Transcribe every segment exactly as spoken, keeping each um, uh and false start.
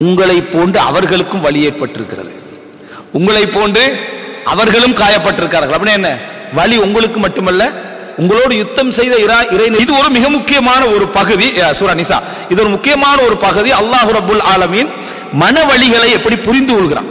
உங்களை போன்று அவர்களுக்கும் வலி ஏற்பட்டிருக்கிறது, உங்களை போன்று அவர்களும் காயப்பட்டிருக்கிறார்கள். அப்படின்னா என்ன? வலி உங்களுக்கு மட்டுமல்ல, உங்களோடு யுத்தம் செய்த இறை. இது ஒரு மிக முக்கியமான ஒரு பகுதி சூரா நிசா. இது ஒரு முக்கியமான ஒரு பகுதி. அல்லாஹ் ரப்புல் ஆலமீன் மனவழிகளை எப்படி புரிந்து கொள்கிறான்,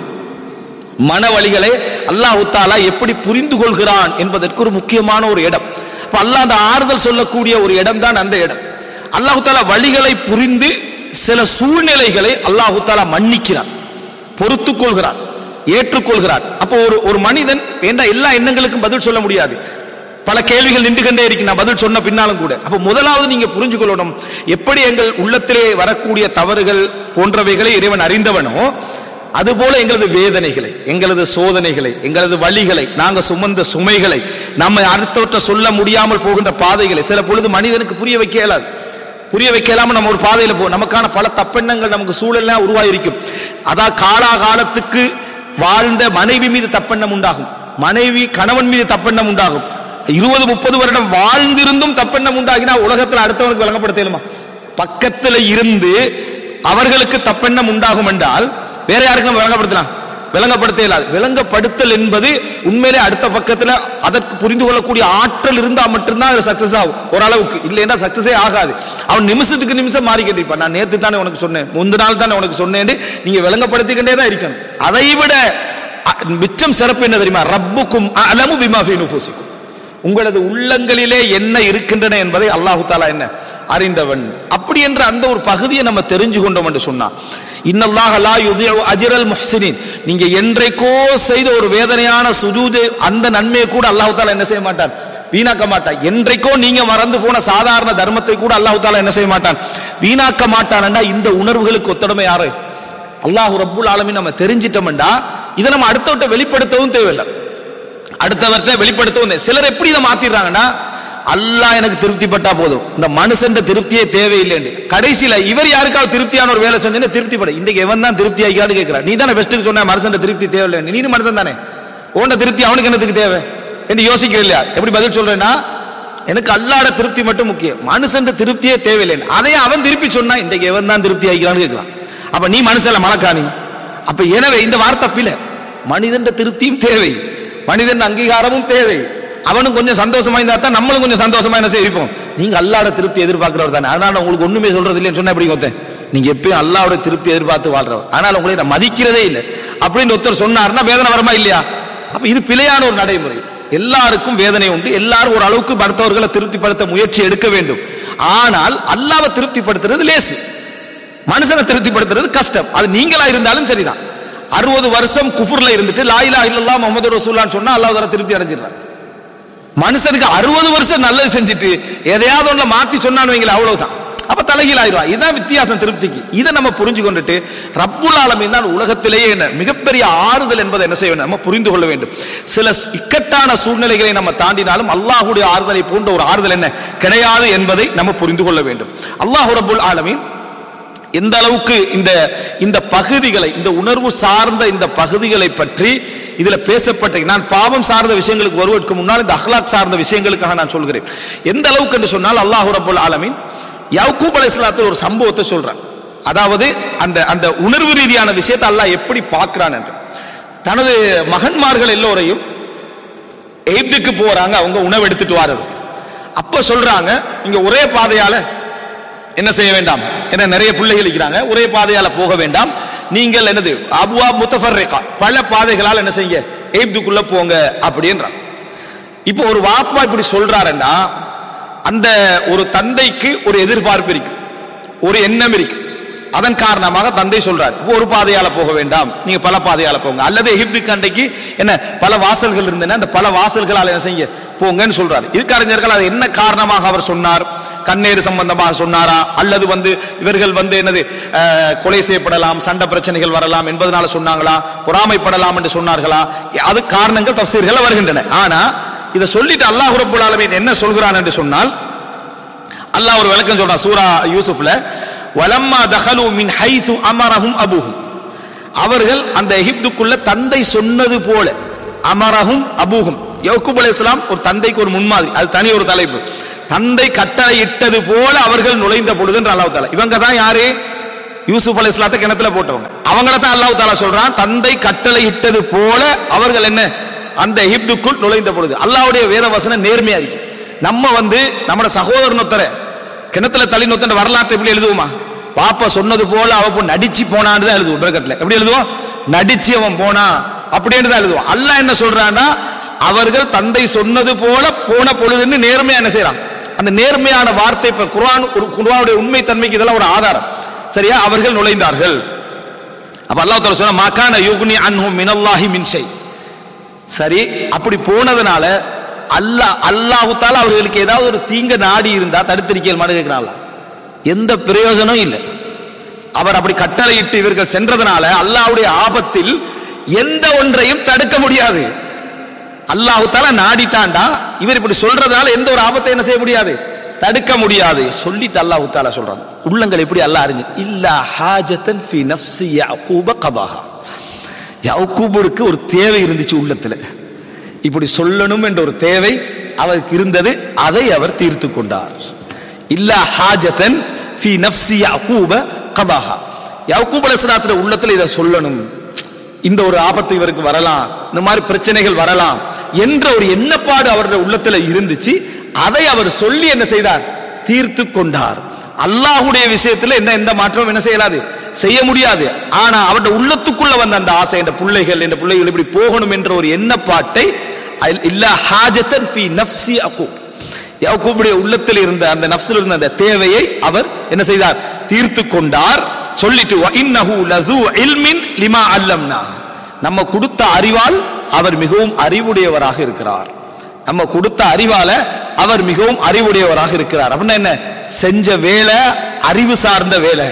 மனவழிகளை அல்லாஹ் தஆலா எப்படி புரிந்து கொள்கிறான் என்பதற்கு ஒரு முக்கியமான ஒரு இடம். அப்ப அல்லாஹ் அந்த ஆறுதல் சொல்லக்கூடிய ஒரு இடம் தான் அந்த இடம். அல்லாஹ் தஆலா வழிகளை புரிந்து சில சூழ்நிலைகளை அல்லாஹ் தஆலா மன்னிக்கிறான், பொறுத்துக் கொள்கிறான், ஏற்றுக்கொள்கிறான். அப்போ ஒரு ஒரு மனிதன் என்ற எல்லா எண்ணங்களுக்கும் பதில் சொல்ல முடியாது. பல கேள்விகள் நின்று கொண்டே இருக்கு நான் பதில் சொன்ன பின்னாலும் கூட. அப்ப முதலாவது நீங்க புரிஞ்சு கொள்ளணும், எப்படி எங்கள் உள்ளத்திலே வரக்கூடிய தவறுகள் போன்றவைகளை இறைவன் அறிந்தவனோ அதுபோல எங்களது வேதனைகளை, எங்களது சோதனைகளை, எங்களது வழிகளை, நாங்க சுமந்த சுமைகளை, நம்ம அடுத்தவற்ற சொல்ல முடியாமல் போகின்ற பாதைகளை சில பொழுது மனிதனுக்கு புரிய வைக்க இயலாது. புரிய வைக்கலாம நம்ம ஒரு பாதையில போ, நமக்கான பல தப்பெண்ணங்கள் நமக்கு சூழல்லாம் உருவாயிருக்கும். அதான் காலாகாலத்துக்கு வாழ்ந்த மனைவி மீது தப்பெண்ணம் உண்டாகும், மனைவி கணவன் மீது தப்பெண்ணம் உண்டாகும். இருபது முப்பது வருடம் வாழ்ந்திருந்தும் தப்பெண்ணம் உண்டாகினா உலகத்தில் அடுத்தவனுக்கு விளங்கப்படுத்தலுமா? பக்கத்தில் இருந்து அவர்களுக்கு தப்பெண்ணம் உண்டாகும் என்றால் வேற யாருக்கும் விளங்கப்படுத்தலாம்? விளங்கப்படுத்த இயலாது. விளங்கப்படுத்தல் என்பது உண்மையிலே அடுத்த பக்கத்தில் அதற்கு புரிந்து கொள்ளக்கூடிய ஆற்றல் இருந்தால் மட்டும்தான் அது சக்சஸ் ஆகும் ஓரளவுக்கு. இல்லைன்னா சக்சஸே ஆகாது. அவன் நிமிஷத்துக்கு நிமிஷம் மாறி கேட்டிருப்பான். நான் நேற்று தானே உனக்கு சொன்னேன், முந்த நாள் தானே உனக்கு சொன்னேன், நீங்க விளங்கப்படுத்திக்கிட்டே தான் இருக்கணும். அதை விட மிச்சம் சிறப்பு என்ன தெரியுமா? ரப்புக்கும் அலமு பிமா ஃபீ நுஃபூசிக்கும், உங்களது உள்ளங்களிலே என்ன இருக்கின்றன என்பதை அல்லாஹு தஆலா என்ன அறிந்தவன். அப்படி என்ற அந்த ஒரு பகுதியை நம்ம தெரிஞ்சு கொண்டோம் என்று சொன்னா, இன்னல்லாஹ லா யுதிஉ அஜ்ரல் முஹ்சினின், நீங்க என்றைக்கோ செய்த ஒரு வேதனையான சுஜூது அந்த நன்மையை கூட அல்லாஹு தஆலா என்ன செய்ய மாட்டான்? வீணாக்க மாட்டான். என்றைக்கோ நீங்க மறந்து போன சாதாரண தர்மத்தை கூட அல்லாஹு தஆலா என்ன செய்ய மாட்டான்? வீணாக்க மாட்டான்டா. இந்த உணர்வுகளுக்கு ஒத்தடமை யாரு? அல்லாஹ் ரப்புல் ஆலமீன். நம்ம தெரிஞ்சிட்டோம்டா இதை நம்ம அடுத்தவற்றை வெளிப்படுத்தவும் தேவையில்லை, அடுத்தவற்றை வெளிப்படுத்தவும். சிலர் எப்படி இதை மாத்திடுறாங்கன்னா, அல்லாஹ் எனக்கு திருப்திப்பட்டா போதும், இந்த மனுஷன் திருப்தியே தேவையில்லை. கடைசியில இவர் யாருக்காவது திருப்தியான ஒரு வேலை செஞ்சு திருப்திப்பட, இன்றைக்கு எவன் தான் திருப்தி ஆகியான்னு கேட்கிறான். நீ தானே பெஸ்ட்டுக்கு சொன்ன மனுஷன் திருப்தி தேவையில்லை, நீ மனுஷன் தானே, உன்ட திருப்தி அவனுக்கு என்னத்துக்கு தேவை என்று யோசிக்க இல்லையா? எப்படி பதில் சொல்றேன்னா, எனக்கு அல்லாஹ்வோட திருப்தி மட்டும் முக்கியம், மனுஷன் திருப்தியே தேவையில்லை. அதே அவன் திருப்பி சொன்னா இன்றைக்கு எவன் தான் திருப்தி ஆகிக்கிறான்னு கேட்கிறான். அப்ப நீ மனுஷன்ல மலக்காணி. அப்ப எனவே இந்த வார்த்தை பிள்ளை, மனிதன் திருப்தியும் தேவை, மனிதன் அங்கீகாரமும் தேவை. அவனும் கொஞ்சம் சந்தோஷமா இருந்தா தான் நம்மளும் கொஞ்சம் சந்தோஷமா என்ன செய்வோம். நீங்க அல்லாஹ்வோட திருப்தி எதிர்பார்க்கிறவர் தானே, அதனால உங்களுக்கு ஒண்ணுமே சொல்றது இல்லைன்னு சொன்னா எப்படி கொத்தேன்? நீங்க எப்பயும் அல்லாஹ்வோட திருப்தி எதிர்பார்த்து வாழ்றவர், அதனால உங்களை நான் மதிக்கிறதே இல்லை அப்படின்னு ஒருத்தர் சொன்னார்னா வேதனை வருமா இல்லையா? அப்ப இது பிழையான ஒரு நடைமுறை. எல்லாருக்கும் வேதனை உண்டு, எல்லாரும் ஒரு அளவுக்கு மற்றவர்களை திருப்திப்படுத்த முயற்சி எடுக்க வேண்டும். ஆனால் அல்லாஹ்வை திருப்திப்படுத்துறது லேசு, மனுஷனை திருப்திப்படுத்துறது கஷ்டம். அது நீங்களா இருந்தாலும் சரிதான். அறுபது வருஷம் குஃபுர்ல இருந்துட்டு லா இலாஹ இல்லல்லாஹ் முஹம்மது ரசூலுல்லாஹ்னு சொன்னா அல்லாஹ் தஆலா திருப்தி அடைஞ்சிடுறார். மனுஷனுக்கு அறுபது வருஷம் நல்லது செஞ்சுட்டு எதையாவது ஒண்ணு மாத்தி சொன்னான்னு வைங்களா, அவ்வளவுதான், அப்ப தலைகீழ் ஆயிடுவா. இதுதான் வித்தியாசம் திருப்திக்கு. இதை நம்ம புரிஞ்சு கொண்டுட்டு ரப்புல் ஆலமீன் தான் உலகத்திலேயே என்ன மிகப்பெரிய ஆறுதல் என்பதை என்ன செய்ய வேண்டும், நம்ம புரிந்து கொள்ள வேண்டும். சில இக்கட்டான சூழ்நிலைகளை நம்ம தாண்டினாலும் அல்லாஹ்வுடைய ஆறுதலை போன்ற ஒரு ஆறுதல் என்ன கிடையாது என்பதை நம்ம புரிந்து கொள்ள வேண்டும். அல்லாஹ் ரப்புல் ஆலமீன் எந்த அளவுக்கு இந்த இந்த பகுதிகளை, இந்த உணர்வு சார்ந்த இந்த பகுதிகளை பற்றி இதுல பேசப்பட்ட, நான் பாவம் சார்ந்த விஷயங்களுக்கு வருவதற்கு முன்னால் இந்த அஹ்லாக் சார்ந்த விஷயங்களுக்காக நான் சொல்கிறேன். எந்த அளவுக்கு என்று சொன்னால் அல்லாஹ் ரப்புல் ஆலமீன் யாக்கூப் அலைஹிஸ்ஸலாத்து ஒரு சம்பவத்தை சொல்றான். அதாவது அந்த அந்த உணர்வு ரீதியான விஷயத்தை அல்லாஹ் எப்படி பார்க்கிறான் என்று. தனது மகன்மார்கள் எல்லோரையும் எகிப்துக்கு போறாங்க, அவங்க உணவு எடுத்துட்டு வாரது. அப்ப சொல்றாங்க, இங்க ஒரே பாதையால என்ன செய்ய வேண்டாம், என்ன நிறைய பிள்ளைகள் இருக்கிறாங்க, ஒரே பாதையால போக வேண்டாம், நீங்கள் என்னது அபுவா முத்தஃபர்ரிகா பல பாதைகளால் என்ன செய்ய எகிப்துக்குள்ள போங்க அப்படின்றான். இப்போ ஒரு வாப்பா இப்படி சொல்றாருன்னா அந்த ஒரு தந்தைக்கு ஒரு எதிர்பார்ப்பு இருக்கு, ஒரு எண்ணம் இருக்கு. அதன் காரணமாக தந்தை சொல்றாரு, ஒரு பாதையால போக வேண்டாம், நீங்க பல பாதையால போங்க, அல்லது எகிப்துக்கு அன்றைக்கு என்ன பல வாசல்கள் இருந்தன, அந்த பல வாசல்களால் என்ன செய்ய போங்கன்னு சொல்றாரு. இதுக்கு அறிஞர்கள் அது என்ன காரணமாக அவர் சொன்னார், கண்ணீர் சம்பந்தமாக சொன்னாரா, அல்லது வந்து இவர்கள் வந்து என்னது கொலை செய்யப்படலாம், சண்டை பிரச்சனைகள் வரலாம் என்பதனால சொன்னாங்களா, பொறாமைப்படலாம் என்று சொன்னார்களா, அது காரணங்கள் தஃசீர்கள் வருகின்றன. ஆனா இதை சொல்லிட்டு அல்லாஹ் ரப்புல் ஆலமீன் என்ன சொல்கிறான் என்று சொன்னால், அல்லாஹ் ஒரு விளக்கம் சொல்றான் சூரா யூசுஃப்ல, வலம்மா தஹலு மின் ஹைது அமரஹும் அபூஹும், அவர்கள் அந்த எகிப்துக்குள்ள தந்தை சொன்னது போல, அமரஹும் அபூஹும், யாக்கூப் அலைஹிஸ்ஸலாம் ஒரு தந்தைக்கு ஒரு முன்மாதிரி, அது தனி ஒரு தலைப்பு. தந்தை கட்டளை இட்டது போல அவர்கள் நுழைந்த பொழுது என்று அல்லாஹ் தஆலா, இவங்க தான் யாரு, யூசுப் அலைஹிஸ்ஸலாத்தை கிணத்துல போட்டவங்க. அவங்கள தான் அல்லாஹ் தஆலா சொல்றான், தந்தை கட்டளை இட்டது போல அவர்கள் என்ன அந்த எகிப்துக்குள் நுழைந்த பொழுது. அல்லாஹ்வுடைய வேத வசனம் நேர்மையா இருக்கு. நம்ம வந்து நம்ம சகோதரன் ஒருத்தர கிணத்துல தள்ளி நொத்தன வரலாற்றை எப்படி எழுதுவோமா? பாப்பா சொன்னது போல அவ போ நடிச்சு போனான்னு தான் எழுதுவோம். பிரகட்ல எப்படி எழுதுவோம்? நடிச்சு அவன் போனா அப்படின்னு தான் எழுதுவோம். அல்லாஹ் என்ன சொல்றான்னா, அவர்கள் தந்தை சொன்னது போல போன பொழுதுன்னு நேர்மையா என்ன செய்யறான். அந்த நேர்மையான வார்த்தை இப்ப குர்ஆன் குர்ஆனுடைய உண்மை தன்மைக்கு இதெல்லாம் ஒரு ஆதாரம். சரியா? அவர்கள் நுழைந்தார்கள். அப்ப அல்லாஹ் தஆலா சொன்னா மகான யுக்னி அன்ஹும் மினல்லாஹி மின் ஷை. சரி, அப்படி போனதுனால அல்லாஹ் அல்லாஹ் தஆலா அவர்களுக்கு ஏதாவது ஒரு தீங்க நாடி இருந்தா தடுத்திருக்கேன் மாடு கேட்கிறாங்களா? எந்த பிரயோஜனம் இல்லை. அவர் அப்படி கட்டளையிட்டு இவர்கள் சென்றதனால அல்லாஹ்வுடைய ஆபத்தில் எந்த ஒன்றையும் தடுக்க முடியாது. அல்லாஹ் தஆலா நாடிட்டாண்டா இவர் இப்படி சொல்றதால எந்த ஒரு ஆபத்தை என்ன செய்ய முடியாது, தடுக்க முடியாது. சொல்லிட்டு அல்லாஹ் தஆலா சொல்றான், உள்ளங்கள் எப்படி அல்லாஹ் அறிஞ்சு இல்லா ஹாஜத்தன் ஃபீ நஃப்ஸி யாக்கூப கதாஹா. யாக்கூபுக்கு ஒரு தேவை இருந்துச்சு உள்ளத்துல, இப்படி சொல்லணும் என்ற ஒரு தேவை அவருக்கு இருந்தது, அதை அவர் தீர்த்து கொண்டார். இல்லா ஹாஜத்தன் ஃபீ நஃப்ஸி யாக்கூப கதாஹா. யாக்கூப் அலைஹிஸ்ஸலாத்துடைய உள்ளத்துல இதை சொல்லணும், இந்த ஒரு ஆபத்து இவருக்கு வரலாம், இந்த மாதிரி பிரச்சனைகள் வரலாம் என்ற ஒரு எண்ணப்பாடு அவருடைய உள்ளத்துல இருந்துச்சு. அதை அவர் சொல்லி என்ன செய்தார், தீர்த்து கொண்டார். அல்லாஹ்வுடைய விஷயத்துல என்ன எந்த மாற்றமும் என்ன செய்யலாது, செய்ய முடியாது. ஆனா அவருடைய உள்ளத்துக்குள்ள வந்த அந்த ஆசை, என்ற பிள்ளைகள் என்ற பிள்ளைகள் இப்படி போகணும் என்ற ஒரு எண்ணப்பாட்டை இல்லா ஹாஜத்தன் ஃபீ நஃப்ஸி யாக்கூப், யாக்கூபுடைய உள்ளத்தில் இருந்த அந்த நஃப்ஸில் இருந்த அந்த தேவையை அவர் என்ன செய்தார், தீர்த்து கொண்டார். சொல்லிட்டு வ இன்னஹு லஸூ இல்மின் லிமா அல்லம்னா, நம்ம கொடுத்த அறிவால் அவர் மிகவும் அறிவுடையவராக இருக்கிறார். நம்ம கொடுத்த அறிவால அவர் மிகவும் அறிவுடையவராக இருக்கிறார். அப்படின்னா என்ன, செஞ்ச வேலை அறிவு சார்ந்த வேலை.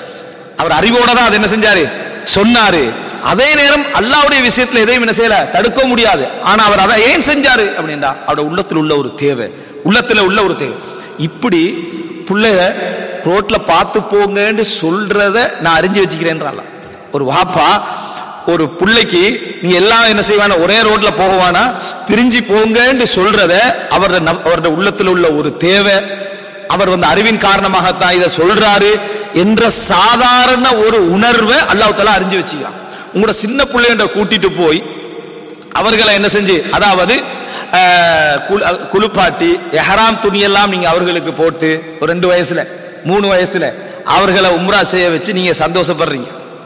அவர் அறிவோட தான் அதை என்ன செஞ்சாரு, சொன்னாரு. அதே நேரம் அல்லாஹ்வுடைய விஷயத்துல எதையும் என்ன செய்யல, தடுக்க முடியாது. ஆனா அவர் அதை ஏன் செஞ்சாரு அப்படின்னா அவருடைய உள்ளத்தில் உள்ள ஒரு தேவை, உள்ளத்துல உள்ள ஒரு தேவை. இப்படி பிள்ளைய ரோட்ல பார்த்து போங்கன்னு சொல்றத நான் அறிஞ்சு வச்சுக்கிறேன்றான் ஒரு வாப்பா. ஒரு பிள்ளைக்கு நீ எல்லாம் என்ன செய்வானா, ஒரே ரோட்ல போகவானா, பிரிஞ்சு போங்கன்னு சொல்றத அவருடைய அவருடைய உள்ளத்தில் உள்ள ஒரு தேவை, அவர் வந்து அறிவின் காரணமாகத்தான் இதை சொல்றாரு என்ற சாதாரண ஒரு உணர்வை அல்லாஹ் தஆலா அறிஞ்சு வச்சுக்கிறான். உங்களோட சின்ன பிள்ளைன்ற கூட்டிட்டு போய் அவர்களை என்ன செஞ்சு, அதாவது குளிப்பாட்டி எஹராம் துணியெல்லாம் நீங்க அவர்களுக்கு போட்டு ஒரு ரெண்டு வயசுல மூணு வயசுல அவர்களை உம்ரா செய்ய வச்சு நீங்க சந்தோஷப்படுறீங்க.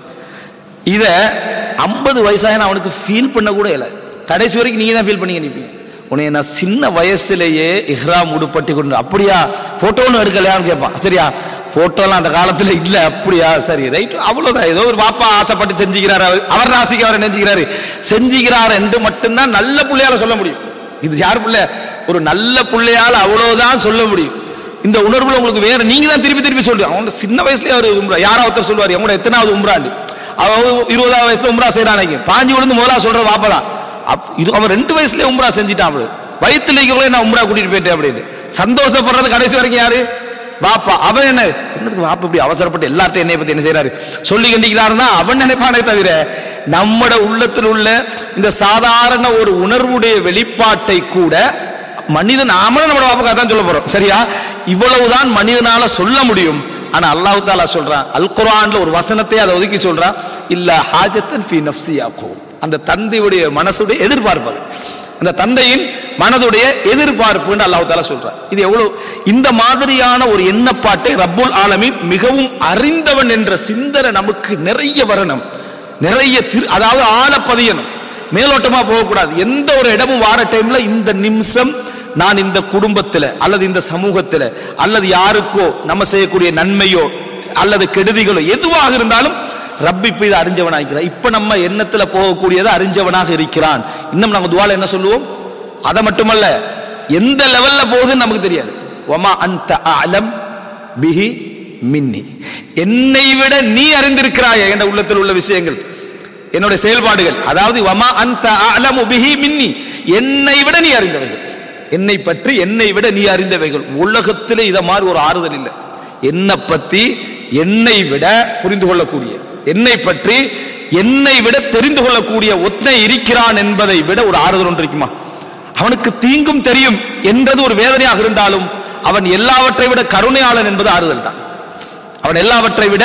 இத ஐம்பது வயசாக அவனுக்கு ஃபீல் பண்ண கூட இல்லை. கடைசி வரைக்கும் நீங்க தான் ஃபீல் பண்ணி நினைப்பீங்க. உன்னை நான் சின்ன வயசுலேயே இஹ்ராம் உடுப்பட்டி கொண்டு, அப்படியா போட்டோன்னு எடுக்கலையான்னு கேட்பான். சரியா, போட்டோலாம் அந்த காலத்துல இல்ல, அப்படியா, சரி ரைட், அவ்வளவுதான். ஏதோ ஒரு பாப்பா ஆசைப்பட்டு செஞ்சுக்கிறாரு, அவர் ராசிக்கு அவர் நினைச்சுக்கிறாரு, செஞ்சுக்கிறார் என்று மட்டும்தான் நல்ல பிள்ளையால சொல்ல முடியும். இது யார் பிள்ளை, ஒரு நல்ல பிள்ளையால் அவ்வளவுதான் சொல்ல முடியும். இந்த உணர்வுல உங்களுக்கு வேற நீங்க தான் திருப்பி திருப்பி சொல்றீங்க. அவங்க சின்ன வயசுலயே அவர் உம்ரா, யாராவது ஒருத்தர் சொல்லுவாரு அவங்களோட எத்தனாவது உம்ராண்டு, அவன் இருபதாவது வயசுல உம்ரா செய்யறான், பாஞ்சு விழுந்து முதலா சொல்ற வாப்பா தான். அவன் ரெண்டு வயசுலயே உம்ரா செஞ்சுட்டான், வயிற்றுல நான் உம்ரா கூட்டிட்டு போயிட்டேன் அப்படின்னு சந்தோஷப்படுறது கடைசி வரைக்கும் யாரு, வாப்பா. அவன் என்ன என்னதுக்கு வாப்பா இப்படி அவசரப்பட்டு எல்லார்ட்டும் என்னை பத்தி என்ன செய்யறாரு சொல்லி கண்டிக்கிறாருன்னா அவன் நினைப்பானே தவிர நம்மட உள்ளத்தில் உள்ள இந்த சாதாரண ஒரு உணர்வுடைய வெளிப்பாட்டை கூட மனிதன் நாமளும் நம்ம வாப்புக்காக தான் சொல்ல போறோம். சரியா, இவ்வளவுதான் மனிதனால சொல்ல முடியும். ஆனா அல்லாஹ் தஆலா சொல்றான், அல் குர்ஆன்ல ஒரு வசனத்தை அதை ஒதுக்கி சொல்றான், இல்லா ஹாஜத்தன் ஃபீ நஃப்ஸி யாக்கூப். அந்த தந்தையுடைய மனசுடைய எதிர்பார்ப்பு, அந்த தந்தையின் மனதுடைய எதிர்பார்ப்பு அல்லாஹ் தஆலா சொல்றான். இது எவ்வளவு இந்த மாதிரியான ஒரு எண்ணப்பாட்டை ரப்புல் ஆலமீன் மிகவும் அறிந்தவன் என்ற சிந்தனை நமக்கு நிறைய வரணும், நிறைய அதாவது ஆழ பதியணும், மேலோட்டமா போகக்கூடாது. எந்த ஒரு இடமும் வார டைம்ல இந்த நிமிஷம் நான் இந்த குடும்பத்தில் அல்லது இந்த சமூகத்தில் அல்லது யாருக்கோ நம்ம செய்யக்கூடிய நன்மையோ அல்லது கெடுதிகளோ எதுவாக இருந்தாலும் ரப்பி இப்ப இதை அறிஞ்சவனாக இருக்கிறான். இப்ப நம்ம எண்ணத்துல போகக்கூடியதை அறிஞ்சவனாக இருக்கிறான். இன்னும் நாங்க துஆல என்ன சொல்லுவோம், அதை மட்டுமல்ல எந்த லெவல்ல போகுதுன்னு நமக்கு தெரியாது. வமா அன்த அலம் பிஹி மின்னி, என்னை விட நீ அறிந்திருக்கிறாய் என்ற உள்ளத்தில் உள்ள விஷயங்கள், என்னுடைய செயல்பாடுகள். அதாவது வமா அன்த அலமு பிஹி மின்னி, என்னை விட நீ அறிந்தவைகள், என்னை பற்றி என்னை விட நீ அறிந்தவைகள். உலகத்திலே இத மாதிரி ஒரு ஆறுதல் இல்லை. என்னை பத்தி என்னை விட புரிந்து கொள்ளக்கூடிய, என்னை பற்றி என்னை விட தெரிந்து கொள்ளக்கூடிய ஒத்தனை இருக்கிறான் என்பதை விட ஒரு ஆறுதல் ஒன்று இருக்குமா? அவனுக்கு தீங்கும் தெரியும் என்றது ஒரு வேதனையாக இருந்தாலும் அவன் எல்லாவற்றை விட கருணையாளன் என்பது ஆறுதல் தான். அவன் எல்லாவற்றை விட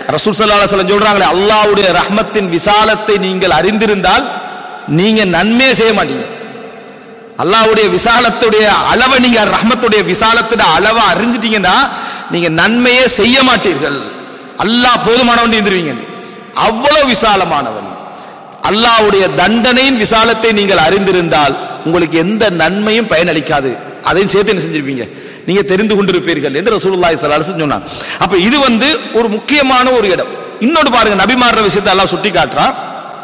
ரசூல் ஸல்லல்லாஹு அலைஹி வஸல்லம் சொல்றாங்களே, அல்லாஹ்வுடைய ரஹ்மத்தின் விசாலத்தை நீங்கள் அறிந்திருந்தால் நீங்க நன்மையே செய்ய மாட்டீங்க. அல்லாஹ்வுடைய விசாலத்துடைய அளவை, நீங்க ரஹ்மத்துடைய விசாலத்துடைய அளவை அறிஞ்சிட்டீங்கன்னா நீங்க நன்மையே செய்ய மாட்டீர்கள். அல்லாஹ் போதுமானவன் இருந்துருவீங்க. அவ்வளவு விசாலமானவன். அல்லாஹ்வுடைய தண்டனையின் விசாலத்தை நீங்கள் அறிந்திருந்தால் உங்களுக்கு எந்த நன்மையும் பயனளிக்காது. அதையும் சேர்த்து என்ன செஞ்சிருப்பீங்க, நீங்க தெரிந்து கொண்டிருப்பீர்கள் என்று ரசூலுல்லாஹி ஸல்லல்லாஹு அலைஹி வஸல்லம் சொன்னாங்க. அப்ப இது வந்து ஒரு முக்கியமான ஒரு இடம். இன்னொரு பாருங்க, நபிமார்ற விஷயத்தை அல்லாஹ் சுட்டி காட்டுறான்.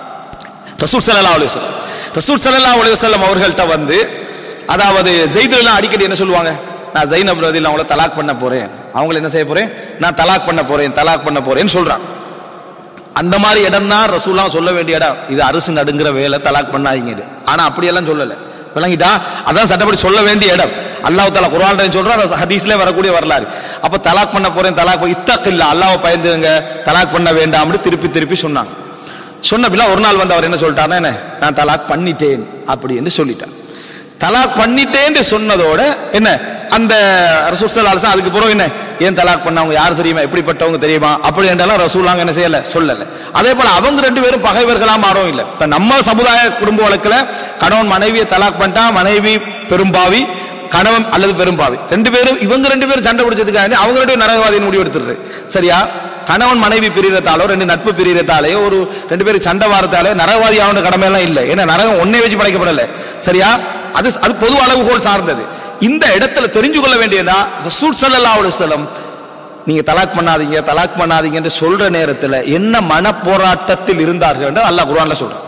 ரசூல் ஸல்லல்லாஹு அலைஹி வஸல்லம் ரசூல் ஸல்லல்லாஹு அலைஹி வஸல்லம் அவர்கள்ட்ட வந்து, அதாவது ஸைதுலாம் அடிக்கடி என்ன சொல்லுவாங்க, நான் ஸைனப் ரலியல்லாஹு அவங்கள தலாக் பண்ண போறேன், அவங்கள என்ன செய்ய போறேன், நான் தலாக் பண்ண போறேன் தலாக் பண்ண போறேன்னு சொல்றான். அந்த மாதிரி இடம் தான் ரசூலுல்லாஹ் சொல்ல வேண்டிய இடம். இது அரசு நடுங்கிற வேலை, தலாக் பண்ணாதீங்க. ஆனா அப்படியெல்லாம் சொல்லல, விளங்கிட்டா? அதான் சட்டப்படி சொல்ல வேண்டிய இடம். அல்லாஹ் தஆலா குர்ஆன்ல சொல்றான், ஹதீஸ்ல வரக்கூடிய வரலாறு. அப்ப தலாக் பண்ண போறேன், தலாக் இத்தகில்லா, அல்லாஹ்வை பயந்துங்க, தலாக் பண்ண வேண்டாம்னு திருப்பி திருப்பி சொன்னாங்க. சொன்ன பிள்ளை ஒரு நாள் வந்து அவர் என்ன சொல்லிட்டாருன்னா, என்ன, நான் தலாக் பண்ணிட்டேன் அப்படி என்று சொல்லிட்டார். தலாக் பண்ணிட்டேன்னு சொன்னதோட என்ன, அந்த ரசூல் ஸல்லல்லாஹு அலைஹி வஸல்லம் அதுக்கு பிறகு என்ன, ஏன் தலாக் பண்ணவங்க யார் தெரியுமா, எப்படிப்பட்டவங்க தெரியுமா அப்படி என்றெல்லாம் ரசூலுல்லாஹ் என்ன செய்யல, சொல்லல. அதே போல அவங்க ரெண்டு பேரும் பகைவர்களா மாறவும் இல்லை. இப்ப நம்ம சமுதாய குடும்ப வழக்குல கணவன் மனைவியை தலாக் பண்ணிட்டா, மனைவி பெரும்பாவி, கணவன் அல்லது பெரும்பாவி, ரெண்டு பேரும் இவங்க ரெண்டு பேரும் சண்டை பிடிச்சதுக்காக அவங்க ரெண்டு பேரும் நரகவாதின்னு முடிவு எடுத்துருது. சரியா? கணவன் மனைவி பிரியறதாலோ, ரெண்டு நட்பு பிரியறதாலே, ஒரு ரெண்டு பேரும் சண்டை வாரத்தாலே நரகவாதி ஆகிற கடமையெல்லாம் இல்லை. ஏன்னா நரகம் ஒன்னே வச்சு படைக்கப்படல. சரியா? அது அது பொது அளவுகோல் சார்ந்தது. இந்த இடத்துல தெரிஞ்சு கொள்ள வேண்டியதா, ரசூல் ஸல்லல்லாஹு அலைஹி வஸல்லம் நீங்க தலாக் பண்ணாதீங்க தலாக் பண்ணாதீங்க என்று சொல்ற நேரத்தில் என்ன மன போராட்டத்தில் இருந்தார்கள் என்று அல்லாஹ் குர்ஆன்ல சொல்றான்.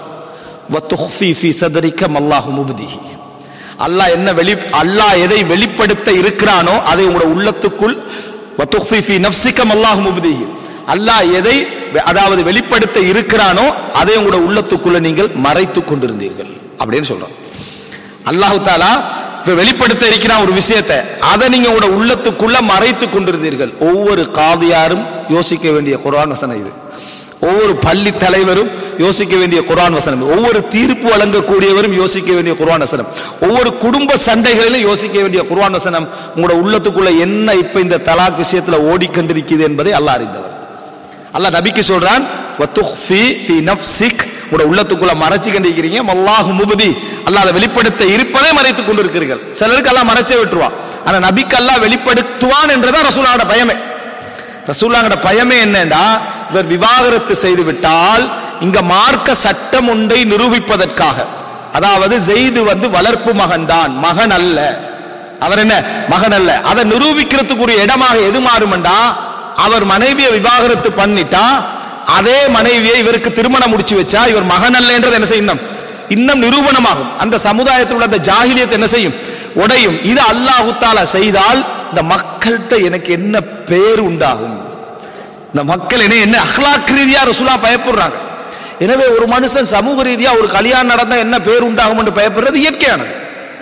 வதுஃபி ஃபீ ஸத்ரிக மல்லாஹு முப்திஹி. அல்லாஹ் என்ன வெளி அல்லாஹ் எதை வெளிப்படுத்த இருக்கிறானோ அதை உங்களுடைய உள்ளத்துக்குள், வதுஃபி ஃபீ நஃப்ஸிக மல்லாஹு முப்திஹி, அல்லாஹ் எதை அதாவது வெளிப்படுத்த இருக்கிறானோ அதை உங்களுடைய உள்ளத்துக்குள்ள நீங்கள் மறைத்து கொண்டிருந்தீர்கள் அப்படின்னு சொல்றான். அல்லாஹ் தஆலா வெளிப்படுத்த இருக்கிறான் ஒரு விஷயத்தை, அதை நீங்க உங்களோட உள்ளத்துக்குள்ள மறைத்து கொண்டிருந்தீர்கள். ஒவ்வொரு காதியாரும் யோசிக்க வேண்டிய குர்ஆன் வசனம் இது. ஒவ்வொரு பள்ளி தலைவரும் யோசிக்க வேண்டிய குர்ஆன் வசனம். ஒவ்வொரு தீர்ப்பு வழங்கக்கூடியவரும் யோசிக்க வேண்டிய குர்ஆன் வசனம். ஒவ்வொரு குடும்ப சண்டைகளிலும் யோசிக்க வேண்டிய குர்ஆன் வசனம். உங்களோட உள்ளத்துக்குள்ள என்ன இப்ப இந்த தலாக் விஷயத்துல ஓடிக்கொண்டிருக்கிறது என்பதை அல்லாஹ் அறிந்தவர். அல்லாஹ் நபிக்கு சொல்றான், வதுஃபி ஃபீ நஃப்ஸிக், உங்களோட உள்ளத்துக்குள்ள மறைச்சு கண்டிருக்கிறீங்க, மல்லாஹு முப்தி, அல்லாஹ் அதை வெளிப்படுத்த இருப்பதை மறைத்துக் கொண்டிருக்கிறீர்கள். சிலருக்கு அல்லாஹ் மறைச்சே விட்டுருவான், ஆனா நபிக்கு அல்லாஹ் வெளிப்படுத்துவான் என்றதான் ரசூலுல்லாஹ்வோட பயமே. ரசூலுல்லாஹ்வோட பயமே என்னன்னா, இவர் விவாகரத்து செய்து விட்டால் இங்க மார்க்க சட்டம் ஒன்றை நிரூபிப்பதற்காக, அதாவது ஸைது வந்து வளர்ப்பு மகன் தான், மகன் அல்ல, அவர் என்ன மகன் அல்ல, அதை நிரூபிக்கிறதுக்குரிய இடமாக எது மாறும்டா, அவர் மனைவியை விவாகரத்து பண்ணிட்டா அதே மனைவியை இவருக்கு திருமணம் முடிச்சு வச்சா இவர் மகன் அல்ல என்றது என்ன செய்யும், இன்னும் நிரூபணமாகும். அந்த சமுதாயத்தில் உள்ள அந்த ஜாஹிலியத் என்ன செய்யும், உடையும். இது அல்லாஹ் தஆலா செய்தால் இந்த மக்கள்கிட்ட எனக்கு என்ன பேர் உண்டாகும், இந்த மக்கள் என்ன என்ன அஹ்லாக் ரீதியா ரசூலுல்லாஹ் பயப்படுறாங்க. எனவே ஒரு மனுஷன் சமூக ரீதியா ஒரு கல்யாணம் நடந்தா என்ன பேர் உண்டாகும் என்று பயப்படுறது இயற்கையானது,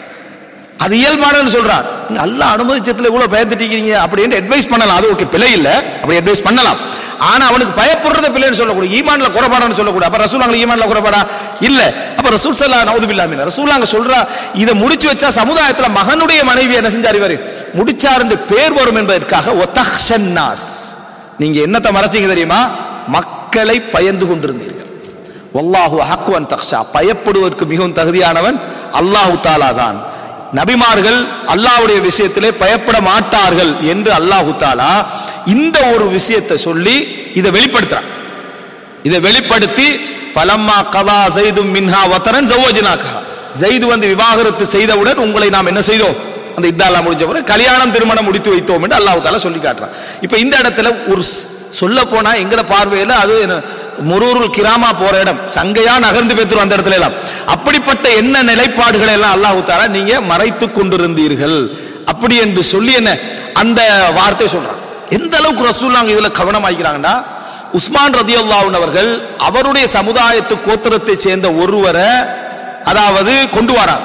அது இயல்பானு சொல்றான். நீங்க அல்லாஹ் அனுமதிச்சதுல இவ்வளவு பயந்துட்டீங்க அப்படின்னு அட்வைஸ் பண்ணலாம், அது ஓகே, பிழை இல்லை, அப்படி அட்வைஸ் பண்ணலாம். ஆனா அவனுக்கு பயப்படுறத பிள்ளைன்னு சொல்லக்கூடாது, ஈமான்ல குறைபாடான்னு சொல்லக்கூடாது. அப்ப ரசூலுல்லாஹ் ஈமான்ல குறைபாடா இல்ல. அப்ப ரசூல் ஸல்லல்லாஹு நவுது பில்லாஹ் மின் ரசூலுல்லாஹ் சொல்றா, இதை முடிச்சு வச்சா சமுதாயத்துல மகனுடைய மனைவி என்ன செஞ்சார், இவர் முடிச்சார் என்று பேர் வரும் என்பதற்காக ஒதஹ்ஷன் நாஸ், நீங்க என்னத்தை மறைச்சீங்க தெரியுமா, மக்களை பயந்து கொண்டிருந்தீர்கள். வல்லாஹு அஹக்கு அன் தக்ஷா, பயப்படுவதற்கு மிகவும் தகுதியானவன் அல்லாஹ் தஆலா தான். நபிமார்கள் அல்லாஹ்வுடைய விஷயத்திலே பயப்பட மாட்டார்கள் என்று அல்லாஹ் தஆலா இந்த ஒரு விஷயத்தை சொல்லி இதை வெளிப்படுத்துறான். இதை வெளிப்படுத்தி ஃபலம்மா கதா ஸைதும் மின்ஹா வதரன் ஜவஜ்னாகா, ஸைது வந்து விவாகரத்து செய்தவுடன் உங்களை நாம் என்ன செய்தோம், அந்த இத்தாலாம் முடிஞ்ச பிறகு கல்யாணம் திருமணம் முடித்து வைத்தோம் என்று அல்லாஹ் தஆலா சொல்லி காட்டுறான். இப்ப இந்த இடத்துல ஒரு சொல்ல போனா எங்கட பார்வையில அது முரூருல் கிராமா போற இடம், சங்கையா நகர்ந்து பேத்துரும் அந்த இடத்துல எல்லாம். அப்படிப்பட்ட என்ன நிலைப்பாடுகளை எல்லாம் அல்லாஹ் தஆலா நீங்க மறைத்து கொண்டிருந்தீர்கள் அப்படி என்று சொல்லி என்ன அந்த வார்த்தை சொல்றான். எந்த அளவுக்கு ரசூலுல்லாஹ் இதுல கவனமாக்கிறாங்கன்னா, உஸ்மான் ரலியல்லாஹு அன்ஹு அவர்கள் அவருடைய சமுதாயத்து கோத்திரத்தை சேர்ந்த ஒருவரை அதாவது கொண்டு வரார்.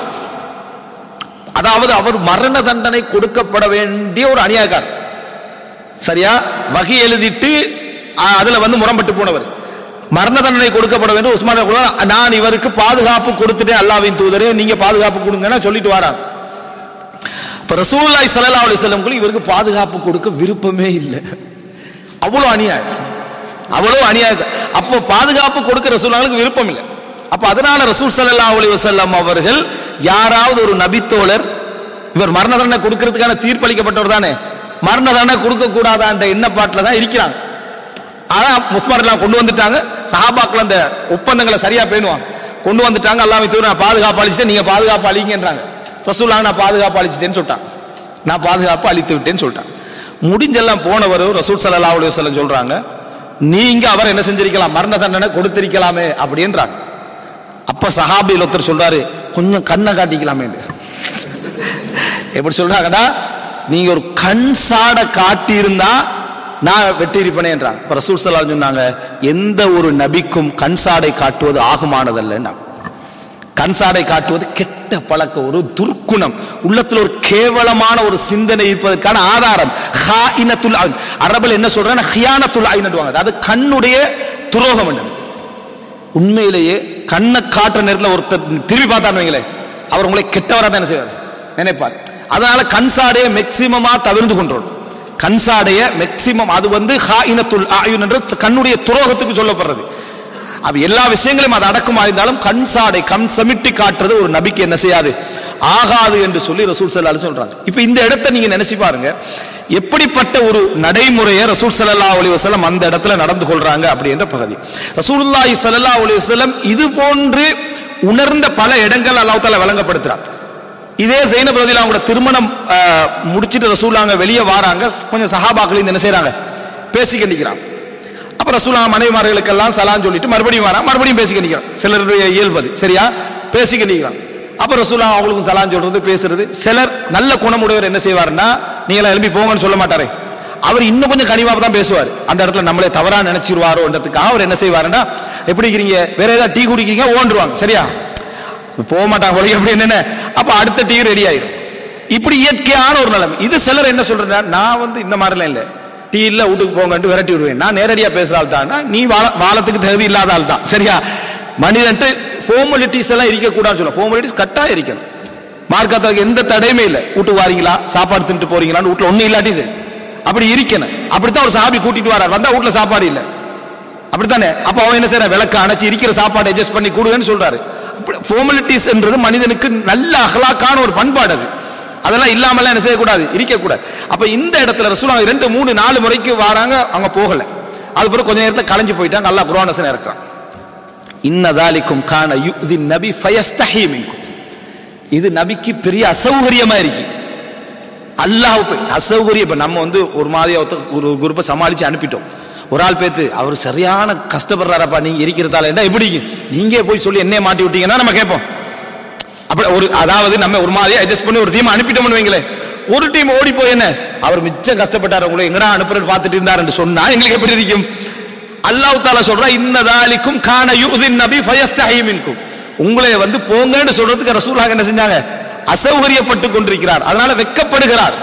அதாவது அவர் மரண தண்டனை கொடுக்கப்பட வேண்டிய ஒரு அநியாயக்காரர். சரியா? வகி எழுதிட்டு அதுல வந்து முரண்பட்டு போனவர், மரண தண்டனை கொடுக்கப்பட வேண்டும். உஸ்மான் நான் இவருக்கு பாதுகாப்பு கொடுத்துட்டேன், அல்லாஹ்வின் தூதரே நீங்க பாதுகாப்பு கொடுங்கன்னா சொல்லிட்டு வராங்க. இப்ப ரசூலுல்லாஹி ஸல்லல்லாஹு அலைஹி வஸல்லம் இவருக்கு பாதுகாப்பு கொடுக்க விருப்பமே இல்லை, அவ்வளவு அநியாயம். அவ்வளவு அநியாயம். அப்போ பாதுகாப்பு கொடுக்க ரசூலுல்லாஹ்வுக்கு விருப்பம் இல்லை. அப்ப அதனால ரசூல் ஸல்லல்லாஹு அலைஹி வஸல்லம் அவர்கள் யாராவது ஒரு நபித்தோழர் இவர் மரண தண்டனை கொடுக்கிறதுக்கான தீர்ப்பளிக்கப்பட்டவர் தானே, மரண தண்டனை கொடுக்க கூடாதான்ற எண்ணப்பாட்டில் தான் இருக்கிறாங்க. ஆனா முஸ்மார் எல்லாம் கொண்டு வந்துட்டாங்க. சஹாபாக்கள் அந்த ஒப்பந்தங்களை சரியா பேணுவாங்க, கொண்டு வந்துட்டாங்க. அல்லாஹ்வை தூர நான் பாதுகாப்பு அளிச்சிட்டேன், நீங்க பாதுகாப்பு அளிங்கன்றாங்க. ரசூலுல்லாஹ் நான் பாதுகாப்பு அளிச்சிட்டேன்னு சொல்லிட்டான், நான் பாதுகாப்பு அளித்து விட்டேன்னு சொல்லிட்டான். முடிஞ்செல்லாம் போனவர் ரசூல் ஸல்லல்லாஹு அலைஹி வஸல்லம் சொல்றாங்க, நீங்க அவர் என்ன செஞ்சிருக்கலாம், மரண தண்டனை கொடுத்திருக்கலாமே அப்படின்றாங்க. அப்ப சஹாபியில் ஒருத்தர் சொல்றாரு, கொஞ்சம் கண்ணை காட்டிக்கலாமே. எப்படி சொல்றாங்கடா, நீங்க ஒரு கண் சாட காட்டி இருந்தா நான் வெட்டி இருப்பேன்றாங்க. இப்ப ரசூல் ஸல்லல்லாஹு அலைஹி வஸல்லம் சொன்னாங்க, எந்த ஒரு நபிக்கும் கண் சாடை காட்டுவது ஆகுமானதல்ல. கண் சாடை காட்டுவது கெட்ட பழக்கம், ஒரு துர்க்குணம், உள்ளத்துல ஒரு கேவலமான ஒரு சிந்தனை இருப்பதற்கான ஆதாரம். ஹாயினத்துல் ஐன், அரபில் என்ன சொல்றாங்க, ஹியானத்துல் ஐன் சொல்லுவாங்க, அது கண்ணுடைய துரோகம் என்றது. உண்மையிலேயே கண்ணை காட்டுற நேரத்தில் ஒருத்தர் திரும்பி பார்த்தான்னு வைங்களேன், அவர் உங்களை கெட்டவராக தான் என்ன செய்வார் நினைப்பார். அதனால கண்சாடைய மேக்சிமமா தவிர்த்து கொண்டோம். கண்சாடைய மேக்சிமம் அது வந்து ஹாயினத்துல் ஐன் என்று கண்ணுடைய துரோகத்துக்கு சொல்லப்படுறது. அப்ப எல்லா விஷயங்களையும் அது அடக்கமா இருந்தாலும் கண் சாடை கண் சமிட்டி காட்டுறது ஒரு நபிக்கு என்ன செய்யாது, ஆகாது என்று சொல்லி ரசூல் ஸல்லல்லாஹு அலைஹி வஸல்லம் சொல்றாங்க. இப்ப இந்த இடத்தை நீங்க நினைச்சு பாருங்க, எப்படிப்பட்ட ஒரு நடைமுறையை ரசூல் ஸல்லல்லாஹு அலைஹி வஸல்லம் அந்த இடத்துல நடந்து கொள்றாங்க அப்படின்ற பகுதி. ரசூலுல்லாஹி ஸல்லல்லாஹு அலைஹி வஸல்லம் இது போன்று உணர்ந்த பல இடங்கள் அல்லாஹ் தஆலா வழங்கப்படுத்துறார். இதே ஸைனப் ரலியல்லாஹு அன்ஹா திருமணம் முடிச்சிட்டு ரசூலுல்லாஹ் வெளியே வராங்க, கொஞ்சம் சஹாபாக்கள் என்ன செய்றாங்க, பேசிக்க நிக்கிறாங்க. அப்ப ரசூலுல்லாஹ் மனைவிமார்களுக்கெல்லாம் சலாம் சொல்லிட்டு மறுபடியும் வரா, மறுபடியும் பேசிக்க நிக்கிறான். சிலருடைய இயல்பது சரியா, பேசிக்க நிக்கிறான். அப்ப ரசூலுல்லாஹ் அவங்களுக்கும் சலாம் சொல்றது பேசுறது. சிலர் நல்ல குணமுடையவர் என்ன செய்வாருன்னா, நீங்களா எழுப்பி போங்கன்னு சொல்ல மாட்டாரே, அவர் இன்னும் கொஞ்சம் கனிவாக தான் பேசுவார். அந்த இடத்துல நம்மளே தவறா நினைச்சிருவாரோன்றதுக்காக அவர் என்ன செய்வாருன்னா, எப்படி இருக்கிறீங்க, வேற ஏதாவது டீ குடிக்கிறீங்க ஓண்டுருவாங்க சரியா, போக மாட்டாங்க அப்படி என்ன. அப்ப அடுத்த டீ ரெடி ஆயிரும். இப்படி இயற்கையான ஒரு நிலைமை. இது சிலர் என்ன சொல்றேன்னா, நான் வந்து இந்த மாதிரிலாம் இல்லை, டீ இல்ல வீட்டுக்கு போங்கன்ட்டு விரட்டி விடுவேன், நான் நேரடியா பேசுற ஆள் தான், நீ வாழ வாழத்துக்கு தகுதி இல்லாத ஆள் தான் சரியா. மனிதன்ட்டு ஃபார்மாலிட்டிஸ் எல்லாம் இருக்கக்கூடாதுன்னு சொல்ல, ஃபார்மாலிட்டிஸ் கட்டாயம் இருக்கணும். மார்க்கத்துக்கு எந்த தடையுமே இல்லை. வீட்டுக்கு வாரீங்களா, சாப்பாடு தின்ட்டு போறீங்களான்னு வீட்டுல ஒன்னும் இல்லாட்டி சரி, அப்படி இருக்கணும். அப்படித்தான் ஒரு சாபி கூட்டிட்டு வரார், வந்தா வீட்டுல சாப்பாடு இல்லை அப்படித்தானே. அப்ப அவன் என்ன செய்யற, விளக்க அணைச்சி இருக்கிற சாப்பாடு அட்ஜஸ்ட் பண்ணி கொடுங்கன்னு சொல்றாரு. ஃபார்மாலிட்டிஸ் என்றது மனிதனுக்கு நல்ல அகலாக்கான ஒரு பண்பாடு, அது அதெல்லாம் இல்லாமலாம் என்ன செய்யக்கூடாது, இருக்கக்கூடாது. அப்ப இந்த இடத்துல ரசூலுல்லாஹ் ரெண்டு மூணு நாலு முறைக்கு வராங்க, அவங்க போகல. அது பிறகு கொஞ்ச நேரத்தில் கலைஞ்சு போயிட்டாங்க. அல்லாஹ் குர்ஆன் வசனம் இறக்குறான், இன்னதாலிக்கும் கான யுதி நபி ஃபயஸ்தஹி மின்கும். இது நபிக்கு பெரிய அசௌகரியமா இருக்கு. அல்லாஹ் அசௌகரியம். இப்ப நம்ம வந்து ஒரு மாதிரி ஒரு குரூப்பை சமாளிச்சு அனுப்பிட்டோம். ஒரு ஆள் பேத்து அவர் சரியான கஷ்டப்படுறாரப்பா, நீங்க இருக்கிறதால என்ன எப்படி நீங்க போய் சொல்லி என்ன மாட்டி விட்டீங்கன்னா நம்ம கேட்போம். அப்படி ஒரு அதாவது நம்ம ஒரு மாதிரி அட்ஜஸ்ட் பண்ணி ஒரு டீம் அனுப்பிட்டோம்னு வைங்களேன், ஒரு டீம் ஓடி போய் என்ன அவர் மிச்சம் கஷ்டப்பட்டார், உங்களை எங்கடா அனுப்புறது பார்த்துட்டு இருந்தாருன்னு சொன்னா எங்களுக்கு எப்படி இருக்கும். அல்லாஹ் தஆலா சொல்றா, இன்னதாலிக்கும் கான யுதின் நபி ஃபயஸ்தஹி மின்கும். உங்களை வந்து போங்கன்னு சொல்றதுக்கு ரசூலுல்லாஹ் என்ன செஞ்சாங்க, அசௌகரியப்பட்டு கொண்டிருக்கிறார். அதனால வெட்கப்படுகிறார்,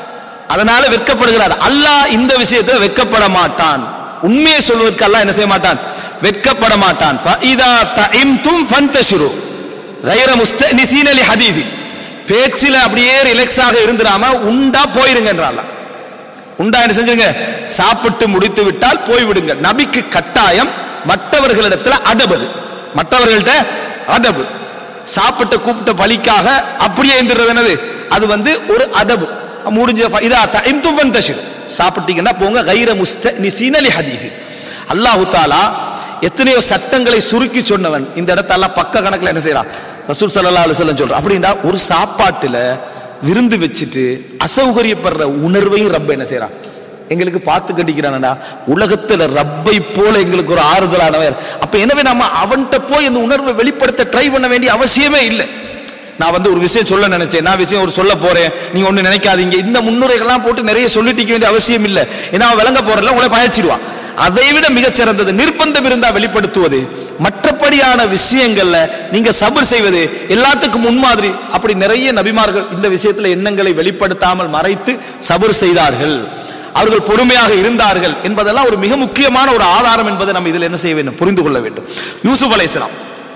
அதனால வெட்கப்படுகிறார். அல்லாஹ் இந்த விஷயத்துல வெட்கப்பட மாட்டான். உண்மையை சொல்வதற்கு அல்லாஹ் என்ன செய்ய மாட்டான், வெட்கப்பட மாட்டான். ஃபஇதா தஇம்தும் ஃபன்தஷிரு கைர முஸ்தனிஸீன லிஹதீதி. பேச்சில அப்படியே ரிலாக்ஸாக இருந்துராம உண்டா போயிருங்கன்றான் அல்லாஹ். உண்டா என்ன செஞ்சுங்க, சாப்பிட்டு முடித்து விட்டால் போய் விடுங்க. நபிக்கு கட்டாயம் மற்றவர்களிடத்துல அதபு, மற்றவர்கள்ட்ட அதபு. சாப்பிட்ட கூப்பிட்ட பலிக்காக அப்படியே இருந்துறது என்னது, அது வந்து ஒரு அதபு. முடிஞ்ச இதா தஇம்தும் ஃபன்தஷிரு, சாப்பிட்டீங்கன்னா போங்க. கைர முஸ்தனிஸீன லிஹதீதி. அல்லாஹ் தஆலா எத்தனையோ சட்டங்களை சுருக்கி சொன்னவன். இந்த இடத்துல பக்க கணக்கில் என்ன செய்யறான், ரசூல் ஸல்லல்லாஹு அலைஹி வஸல்லம் சொல்றான். அப்படின்னா ஒரு சாப்பாட்டுல விருந்து வச்சுட்டு அசௌகரியப்படுற உணர்வையும் ரப்ப என்ன செய்யறான், எங்களுக்கு பார்த்து கட்டிக்கிறான்டா. உலகத்துல ரப்பை போல எங்களுக்கு ஒரு ஆறுதலானவர். அப்ப எனவே நம்ம அவன்கிட்ட போய் இந்த உணர்வை வெளிப்படுத்த ட்ரை பண்ண வேண்டிய அவசியமே இல்லை. நான் வந்து ஒரு விஷயம் சொல்ல நினைச்சேன், நான் விஷயம் ஒரு சொல்ல போறேன், நீங்க ஒண்ணு நினைக்காதீங்க. இந்த முன்னுரைகள்லாம் போட்டு நிறைய சொல்லிட்டு வேண்டிய அவசியம் இல்லை. ஏன்னா விளங்க போறல உங்களை பயச்சிருவான். அதை விட மிகச்சிறந்தது நிர்பந்தம் இருந்தா வெளிப்படுத்துவது, மற்றபடியான விஷயங்கள்ல நீங்க சபர் செய்வது எல்லாத்துக்கும் முன்மாதிரி. அப்படி நிறைய நபிமார்கள் இந்த விஷயத்துல எண்ணங்களை வெளிப்படுத்தாமல் மறைத்து சபர் செய்தார்கள், அவர்கள் பொறுமையாக இருந்தார்கள் என்பதெல்லாம் ஒரு மிக முக்கியமான ஒரு ஆதாரம் என்பதை நம்ம இதில் என்ன செய்ய வேண்டும், புரிந்து கொள்ள வேண்டும். யூசுப் அலைஹிஸ்ஸலாம்,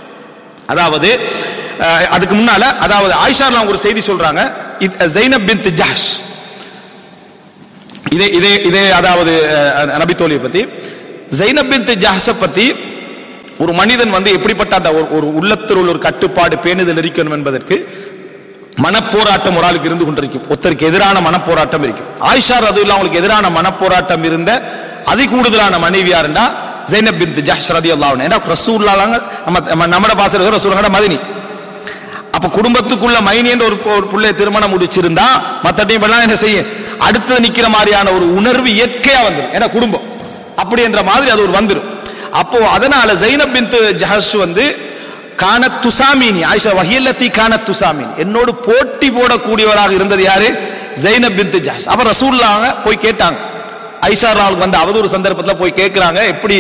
அதாவது அதுக்கு முன்னால அதாவது ஆயிஷா ஒரு செய்தி சொல்றாங்க, ஸைனப் பின்த் ஜஹ்ஷ், இதே இதே இதே அதாவது நபி தோழியை பத்தி. ஜைனப் பின்த் ஜஹ்ஷ பத்தி ஒரு மனிதன் வந்து எப்படிப்பட்ட அந்த ஒரு உள்ளத்தில் உள்ள ஒரு கட்டுப்பாடு பேணுதல் இருக்கணும் என்பதற்கு மனப்போராட்டம் ஒரு ஆளுக்கு இருந்து கொண்டிருக்கும். ஒருத்தருக்கு எதிரான மனப்போராட்டம் இருக்கும். ஆயிஷா ரலியல்லாஹு அவங்களுக்கு எதிரான மனப்போராட்டம் இருந்த அதி கூடுதலான மனைவி யாருன்னா ஜைனப் பின்த் ஜஹ்ஷ் ரலியல்லாஹு அன்ஹா. ஏன்னா ரசூலுல்லாஹ் நம்ம நம்மட பாசல ரசூலுல்லாஹ் மதினி. அப்ப குடும்பத்துக்குள்ள மைனி என்ற ஒரு புள்ளை திருமணம் முடிச்சிருந்தா மத்தட்டையும் எல்லாம் என்ன செய்ய அடுத்து நிக்கிற மாதிரியான ஒரு உணர்வு இயற்கையா வந்துடும். ஏன்னா குடும்பம் அப்படி என்ற மாதிரி அது ஒரு வந்துடும். அப்போ அதனால ஜைனப் பின்த் ஜஹ்ஷ் வந்து கானத் துசாமினி, ஆயிஷா வஹியல்லதி கானத் துசாமினி, என்னோடு போட்டி போடக்கூடியவராக இருந்தது யாரு? Zainab bint Jahsh. அப்ப ரசூலுல்லாஹ் போய் கேட்டாங்க. ஆயிஷா ரலியல்லாஹு வந்த அவதூறு சந்தர்ப்பத்தில் போய் கேட்கிறாங்க, எப்படி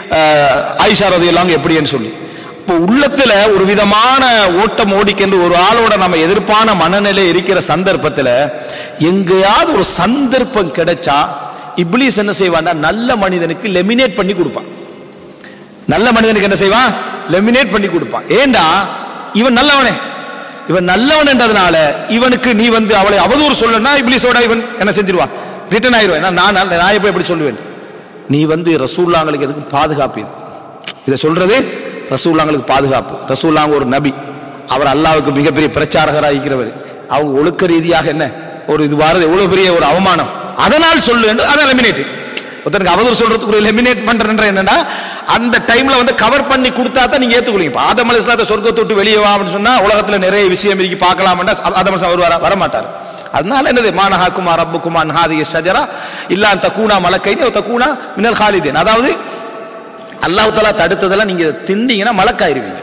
ஆயிஷா ரலியல்லாஹு எப்படின்னு சொல்லி. இப்போ உள்ளத்துல ஒரு விதமான ஓட்டம் ஓடிக்கென்று ஒரு ஆளோட நம்ம எதிர்ப்பான மனநிலை இருக்கிற சந்தர்ப்பத்தில் எங்கேயாவது ஒரு சந்தர்ப்பம் கிடைச்சா இப்லீஸ் என்ன செய்வான்னா நல்ல மனிதனுக்கு லெமினேட் பண்ணி கொடுப்பான். நல்ல மனிதனுக்கு என்ன செய்வான்? லெமினேட் பண்ணி கொடுப்பான். ஏண்டா இவன் நல்லவனே, இவன் நல்லவன் என்றதுனால இவனுக்கு நீ வந்து அவளை அவதூறு சொல்லனா இப்லீஸோட இவன் என்ன செஞ்சிருவான்? ரிட்டர்ன் ஆயிடுவேன். நான் நான் எப்ப எப்படி சொல்லுவேன்? நீ வந்து ரசூலுல்லாஹ்களுக்கு எதுக்கு பாதுகாப்பு? இது இதை சொல்றது ரசூலுல்லாஹ்களுக்கு பாதுகாப்பு. ரசூலுல்லாஹ் ஒரு நபி, அவர் அல்லாஹ்வுக்கு மிகப்பெரிய பிரச்சாரகராக இருக்கிறவர். அவங்க ஒழுக்க ரீதியாக என்ன ஒரு இது வாரது எவ்வளவு பெரிய ஒரு அவமானம். அதனால் சொல்லு என்று அதை எலிமினேட். ஒருத்தருக்கு அவதூறு சொல்றதுக்கு ஒரு எலிமினேட் பண்றேன்ற என்னன்னா அந்த டைம்ல வந்து கவர் பண்ணி கொடுத்தா தான் நீங்க ஏத்துக்கொள்ளுங்க. ஆதம் அலைஹிஸ்ஸலாத்தை சொர்க்கத்தை விட்டு வெளியே வா அப்படின்னு சொன்னா உலகத்துல நிறைய விஷயம் இருக்கு பார்க்கலாம்னா ஆதம் அலைஹிஸ்ஸலாம் வருவாரா? வர மாட்டார். அதனால என்னது மானஹாக்குமா ரப்புக்குமா அன் ஹாதிஹி ஷஜரா இல்லா அன் தகூனா மலக்கைனி அவ் தகூனா மினல் ஹாலிதீன். அதாவது அல்லாஹ் தஆலா தடுத்ததெல்லாம் நீங்க திண்டீங்கன்னா மலக்காயிருவீங்க.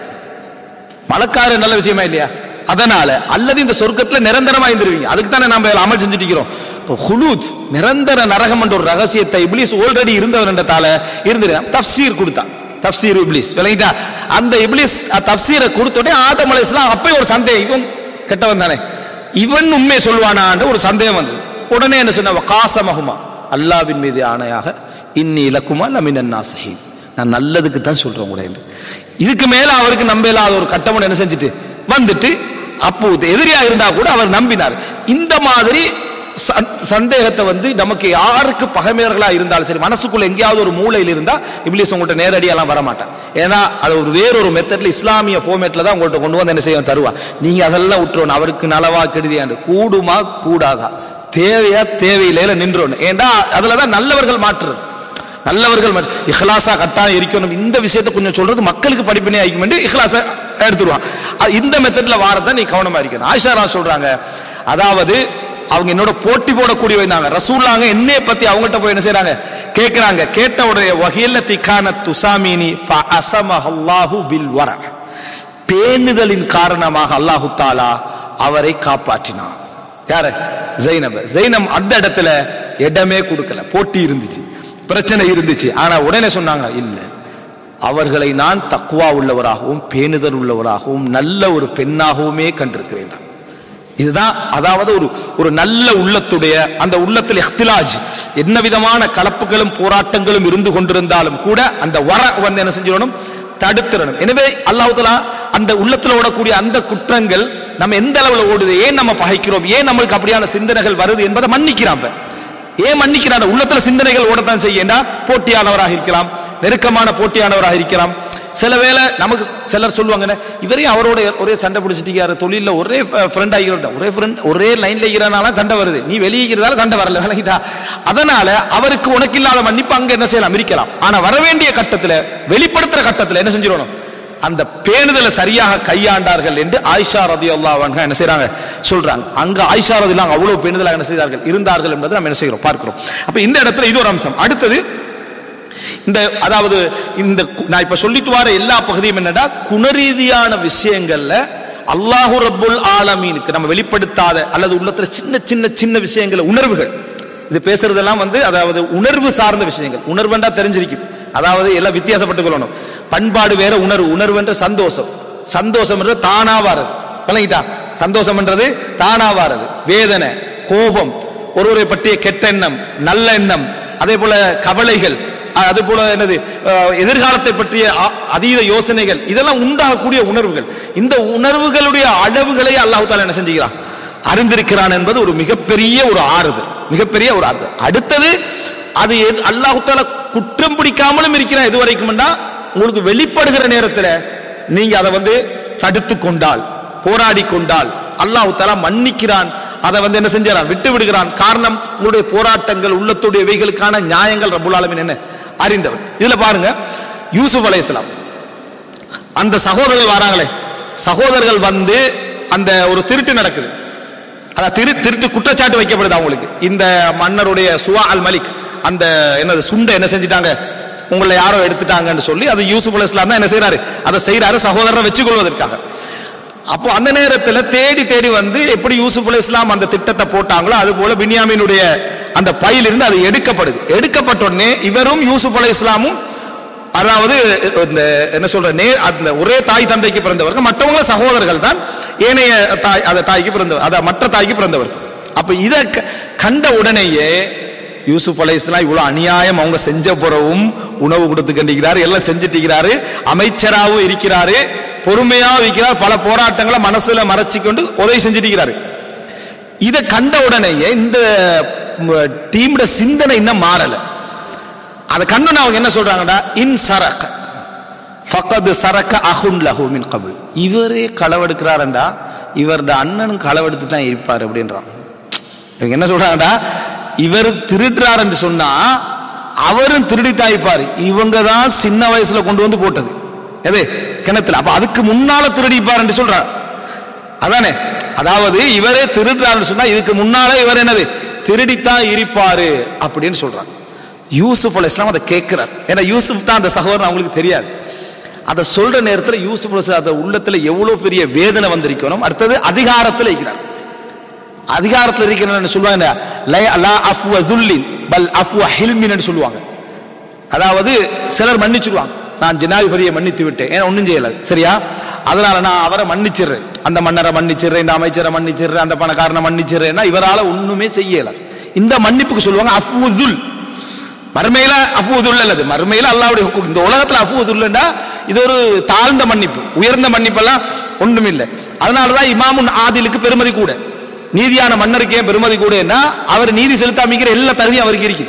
மலக்காரு நல்ல விஷயமா இல்லையா? அதனால அல்லது இந்த சொர்க்கத்துல நிரந்தரமா இருந்துருவீங்க. அதுக்கு தானே நம்ம அமல் செஞ்சுட்டு இருக்கிறோம். இப்போ ஹுலூத் நிரந்தர நரகம் என்ற ஒரு ரகசியத்தை இப்லீஸ் ஆல்ரெடி இருந்தவர் என்றதால இருந்து தஃப்சீர் கொடுத்தான். தஃப்சீர் இப்லீஸ் விளங்கிட்டா? அந்த இப்லீஸ் தஃப்சீரை கொடுத்தோடனே ஆதம் அலைஹிஸ்ஸலாம் அப்பயே ஒரு சந்தேகம், இவன் கெட்டவன் தானே, இவன் உண்மையை சொல்வானான்ற ஒரு சந்தேகம் வந்தது. உடனே என்ன சொன்ன? காசமஹுமா, அல்லாஹ்வின் மீது ஆணையாக, இன்னி லக்குமா லமினன் நாஸிஹீன், நான் நல்லதுக்கு தான் சொல்றேன் கூட. இதுக்கு மேல அவருக்கு நம்பலாத ஒரு கட்டமன் என்ன செஞ்சுட்டு வந்துட்டு அப்போ எதிரியா இருந்தா கூட அவர் நம்பினார். இந்த மாதிரி சந்தேகத்தை வந்து நமக்கு யாருக்கு பகைமையர்களா இருந்தாலும் சரி மனசுக்குள்ள எங்கேயாவது ஒரு மூலையில் இருந்தா இப்லீஸ் உங்கள்கிட்ட நேரடியெல்லாம் வரமாட்டான். ஏன்னா அது ஒரு வேறொரு மெத்தட்ல இஸ்லாமிய ஃபார்மேட்ல தான் உங்கள்கிட்ட கொண்டு வந்து என்ன செய்ய தருவா. நீங்க அதெல்லாம் விட்டுறோம், அவருக்கு நலவா கெடுதியாண்டு கூடுமா கூடாதா தேவையா தேவையில்லையில நின்றோன்னு. ஏண்டா அதுலதான் நல்லவர்கள் மாற்றுறது. நல்லவர்கள் இஹ்லாஸா கட்டாயம் இருக்கணும். இந்த விஷயத்தை கொஞ்சம் சொல்றது மக்களுக்கு படிப்பினை ஆகிக்கும் என்று இஹ்லாஸா எடுத்துருவான். இந்த மெத்தட்ல வாரதான் நீ கவனமா இருக்கணும். ஆயிஷா ரலியல்லாஹு சொல்றாங்க, அதாவது அவங்க என்னோட போட்டி போடக்கூடிய வைந்தாங்க. ரசூலுல்லாஹ் என்னைய பத்தி அவங்கள்ட்ட போய் என்ன செய்யறாங்க கேட்கிறாங்க. கேட்ட உடைய வஹியல்லதி கானத் துசாமினி ஃபஅஸமஹல்லாஹு பில் வர, பேணுதலின் காரணமாக அல்லாஹ் தஆலா அவரை காப்பாற்றினான். யார? ஜைனப். ஜைனப் அந்த இடத்துல இடமே கொடுக்கல. போட்டி இருந்துச்சு, பிரச்சனை இருந்துச்சு. ஆனா உடனே சொன்னாங்க, இல்ல, அவர்களை நான் தக்வா உள்ளவராகவும் பேணுதல் உள்ளவராகவும் நல்ல ஒரு பெண்ணாகவுமே கண்டிருக்கிறேன். இதுதான் அதாவது ஒரு ஒரு நல்ல உள்ளத்துடைய அந்த உள்ளத்தில் இஹ்திலாஜ் என்ன விதமான கலப்புகளும் போராட்டங்களும் இருந்து கொண்டிருந்தாலும் கூட அந்த வர வந்து என்ன செஞ்சிடணும்? தடுத்துடணும். எனவே அல்லாஹ் தஆலா அந்த உள்ளத்துல ஓடக்கூடிய அந்த குற்றங்கள் நம்ம எந்த அளவுல ஓடுது, ஏன் நம்ம பகைக்கிறோம், ஏன் நம்மளுக்கு அப்படியான சிந்தனைகள் வருது என்பதை மன்னிக்கிறான். ஏன் மன்னிக்கிறான்? உள்ளத்துல சிந்தனைகள் ஓடத்தான் செய்ய. போட்டியானவராக இருக்கலாம், நெருக்கமான போட்டியானவராக இருக்கலாம். சில வேளை நமக்கு சிலர் சொல்லுவாங்க, இவரையும் அவரோட ஒரே சண்டை பிடிச்சிட்டு தொழில ஒரே ஃப்ரெண்ட் ஆகிறதா, ஒரே ஃப்ரெண்ட் ஒரே லைன்ல இருக்கிறனால சண்டை வருது, நீ வெளியேறதால சண்டை வரல விளங்கிட்டா. அதனால அவருக்கு உனக்கு இல்லாத மன்னிப்பு அங்க என்ன செய்யலாம் இருக்கலாம். ஆனா வர வேண்டிய கட்டத்துல வெளிப்படுத்துற கட்டத்துல என்ன செஞ்சிடணும்? அந்த பேணுதலை சரியாக கையாண்டார்கள் என்று ஆயிஷா ரலியல்லாஹு அன்ஹா என்ன செய்றாங்க சொல்றாங்க. அங்க ஆயிஷா ரலியல்லாஹு அவ்வளவு பேணுதலாக என்ன செய்தார்கள் இருந்தார்கள் என்பதை நம்ம என்ன செய்கிறோம் பார்க்கிறோம். அப்ப இந்த இடத்துல இது ஒரு அம்சம். அடுத்தது இந்த அதாவது இந்த நான் இப்ப சொல்லிட்டு வர எல்லா பகுதியும் என்னடா குணரீதியான விஷயங்கள்ல அல்லாஹு ரப்புல் ஆலமீனுக்கு நம்ம வெளிப்படுத்தாத அல்லது உள்ளத்துல சின்ன சின்ன சின்ன விஷயங்கள் உணர்வுகள் இது பேசுறதெல்லாம் வந்து அதாவது உணர்வு சார்ந்த விஷயங்கள். உணர்வுண்டா தெரிஞ்சிருக்கும், அதாவது எல்லாம் வித்தியாசப்பட்டு கொள்ளணும். பண்பாடு வேற, உணர்வு உணர்வு என்ற சந்தோஷம், சந்தோஷம் என்ற தானா வாரது விளங்கிட்டா. சந்தோஷம் என்றது தானா வாரது. வேதனை, கோபம், ஒருவரை பற்றிய கெட்ட எண்ணம், நல்ல எண்ணம், அதே போல கவலைகள், அது போல என்னது எதிர்காலத்தை பற்றிய அதீத யோசனைகள், இதெல்லாம் உண்டாகக்கூடிய உணர்வுகள். இந்த உணர்வுகளுடைய அளவுகளை அல்லாஹ் தஆலா என்ன செஞ்சுக்கிறான்? அறிந்திருக்கிறான் என்பது ஒரு மிகப்பெரிய ஒரு ஆறுதல், மிகப்பெரிய ஒரு ஆறுதல். அடுத்தது அது அல்லாஹ் தஆலா குற்றம் கண்டுபிடிக்காமலும் இருக்கிற இது வரைக்கும்டா உங்களுக்கு வெளிப்படுகிற நேரத்தில் நீங்க அதை வந்து தடுத்து கொண்டால், போராடி கொண்டால் அல்லாஹ் தஆலா மன்னிக்கிறான். அதை வந்து என்ன செஞ்சான், விட்டு விடுகிறான். காரணம், உங்களுடைய போராட்டங்கள் உள்ளத்துடையவைகளுக்கான நியாயங்கள் ரப்புல் ஆலமீன் என்ன அறிந்தவர். இதுல பாருங்க, யூசுப் அலைஹிஸ்ஸலாம் அந்த சகோதரர்கள் வராங்களே, சகோதரர்கள் வந்து அந்த ஒரு திருட்டு நடக்குது, அதான் திரு திருட்டு குற்றச்சாட்டு வைக்கப்படுது அவங்களுக்கு. இந்த மன்னருடைய சுவா அல் மலிக் அந்த என்னது சுண்டை என்ன செஞ்சிட்டாங்க, உங்களை யாரோ எடுத்துட்டாங்கன்னு சொல்லி அது யூசுப் அலைஹிஸ்ஸலாம் தான் என்ன செய்யறாரு, அதை செய்யறாரு சகோதரரை வச்சுக்கொள்வதற்காக. அப்போ அந்த நேரத்தில் தேடி தேடி வந்து எப்படி யூசுப் அலைஹிஸ்ஸலாம் அந்த திட்டத்தை போட்டாங்களோ அது போல பின்யாமீனுடைய அந்த பையிலிருந்து அது எடுக்கப்படுது. எடுக்கப்பட்ட உடனே இவரும் யூசுப் அலைஹிஸ்ஸலாமும், அதாவது என்ன சொல்ற, அந்த ஒரே தாய் தந்தைக்கு பிறந்தவர்கள், மற்றவங்க சகோதரர்கள் தான், ஏனைய தாய் அந்த தாய்க்கு பிறந்தவர், அத மற்ற தாய்க்கு பிறந்தவர். அப்ப இதை கண்ட உடனேயே யூசுப் அலைஹிஸ்ஸலாம் இவ்வளவு அநியாயம் அவங்க செஞ்ச பிறவும் உணவு கொடுத்து கண்டிக்கிறாரு, எல்லாம் செஞ்சுட்டு அமைச்சராகவும் இருக்கிறாரு, பொறுமையாக இருக்கிறார், பல போராட்டங்களை மனசுல மறைச்சிக்கொண்டு உதவி செஞ்சுட்டு. இதை கண்ட உடனேயே இந்த டீமோட சிந்தனை இன்னும் மாறல. அதை கண்டு அவங்க என்ன சொல்றாங்கடா, இன் சரக ஃபகத் சரக அஹுன் லஹு மின் கபில், இவரே களவெடுக்கிறாரண்டா இவரது அண்ணனும் களவெடுத்து தான் இருப்பார் அப்படின்றான். இவங்க என்ன சொல்றாங்கடா, இவர் திருடுறார் என்று சொன்னா அவரும் திருடித்தான் இருப்பாரு, இவங்க தான் சின்ன வயசுல கொண்டு வந்து போட்டது எது கிணத்துல, அப்ப அதுக்கு முன்னால திருடிப்பார் என்று சொல்றார். அதானே, அதாவது இவரே திருடுறாருன்னு சொன்னா இதுக்கு முன்னால இவர் என்னது திருடித்தான் இருப்பாரு அப்படின்னு சொல்றாங்க. யூசுப் அலைஹிஸ்ஸலாம் அதை கேட்கிறார். ஏன்னா யூசுப் தான் அந்த சகோதரன், அவங்களுக்கு தெரியாது. அதை சொல்ற நேரத்தில் யூசுப் அலைஹிஸ்ஸலாம் உள்ளத்துல எவ்வளவு பெரிய வேதனை வந்திருக்கணும். அடுத்தது அதிகாரத்தில் இருக்கிறார். அதிகாரத்தில் இருக்கிற சொல்லுவாங்க லா அஃப்வ துல்லின் பல் அஃப்வ ஹில்மின்னு சொல்லுவாங்க. அதாவது சிலர் மன்னிச்சிடுவாங்க, நான் ஜனாதிபதியை மன்னித்து விட்டேன், ஏன்னா ஒன்றும் செய்யல சரியா, அதனால நான் அவரை மன்னிச்சிடுறேன், அந்த மன்னரை மன்னிச்சிடுறேன், இந்த அமைச்சரை மன்னிச்சிடுறேன், அந்த பணக்காரனை மன்னிச்சிடுறேன்னா இவரால் ஒண்ணுமே செய்யல. இந்த மன்னிப்புக்கு சொல்லுவாங்க அஃப்வுதுல். மறுமையில அஃப்வுதுல் அல்லது மறுமையில அல்லாஹ்வுடைய ஹுக்கும். இந்த உலகத்துல அஃப்வுதுல்னா இது ஒரு தாழ்ந்த மன்னிப்பு, உயர்ந்த மன்னிப்பெல்லாம் ஒன்றும் இல்லை. அதனாலதான் இமாமுன் ஆதிலுக்கு பெருமதி கூட, நீதியான மன்னருக்கு ஏன் பெருமதி கூட, அவர் நீதி செலுத்தாமிக்கிற எல்லா தகுதியும் அவருக்கு இருக்குது.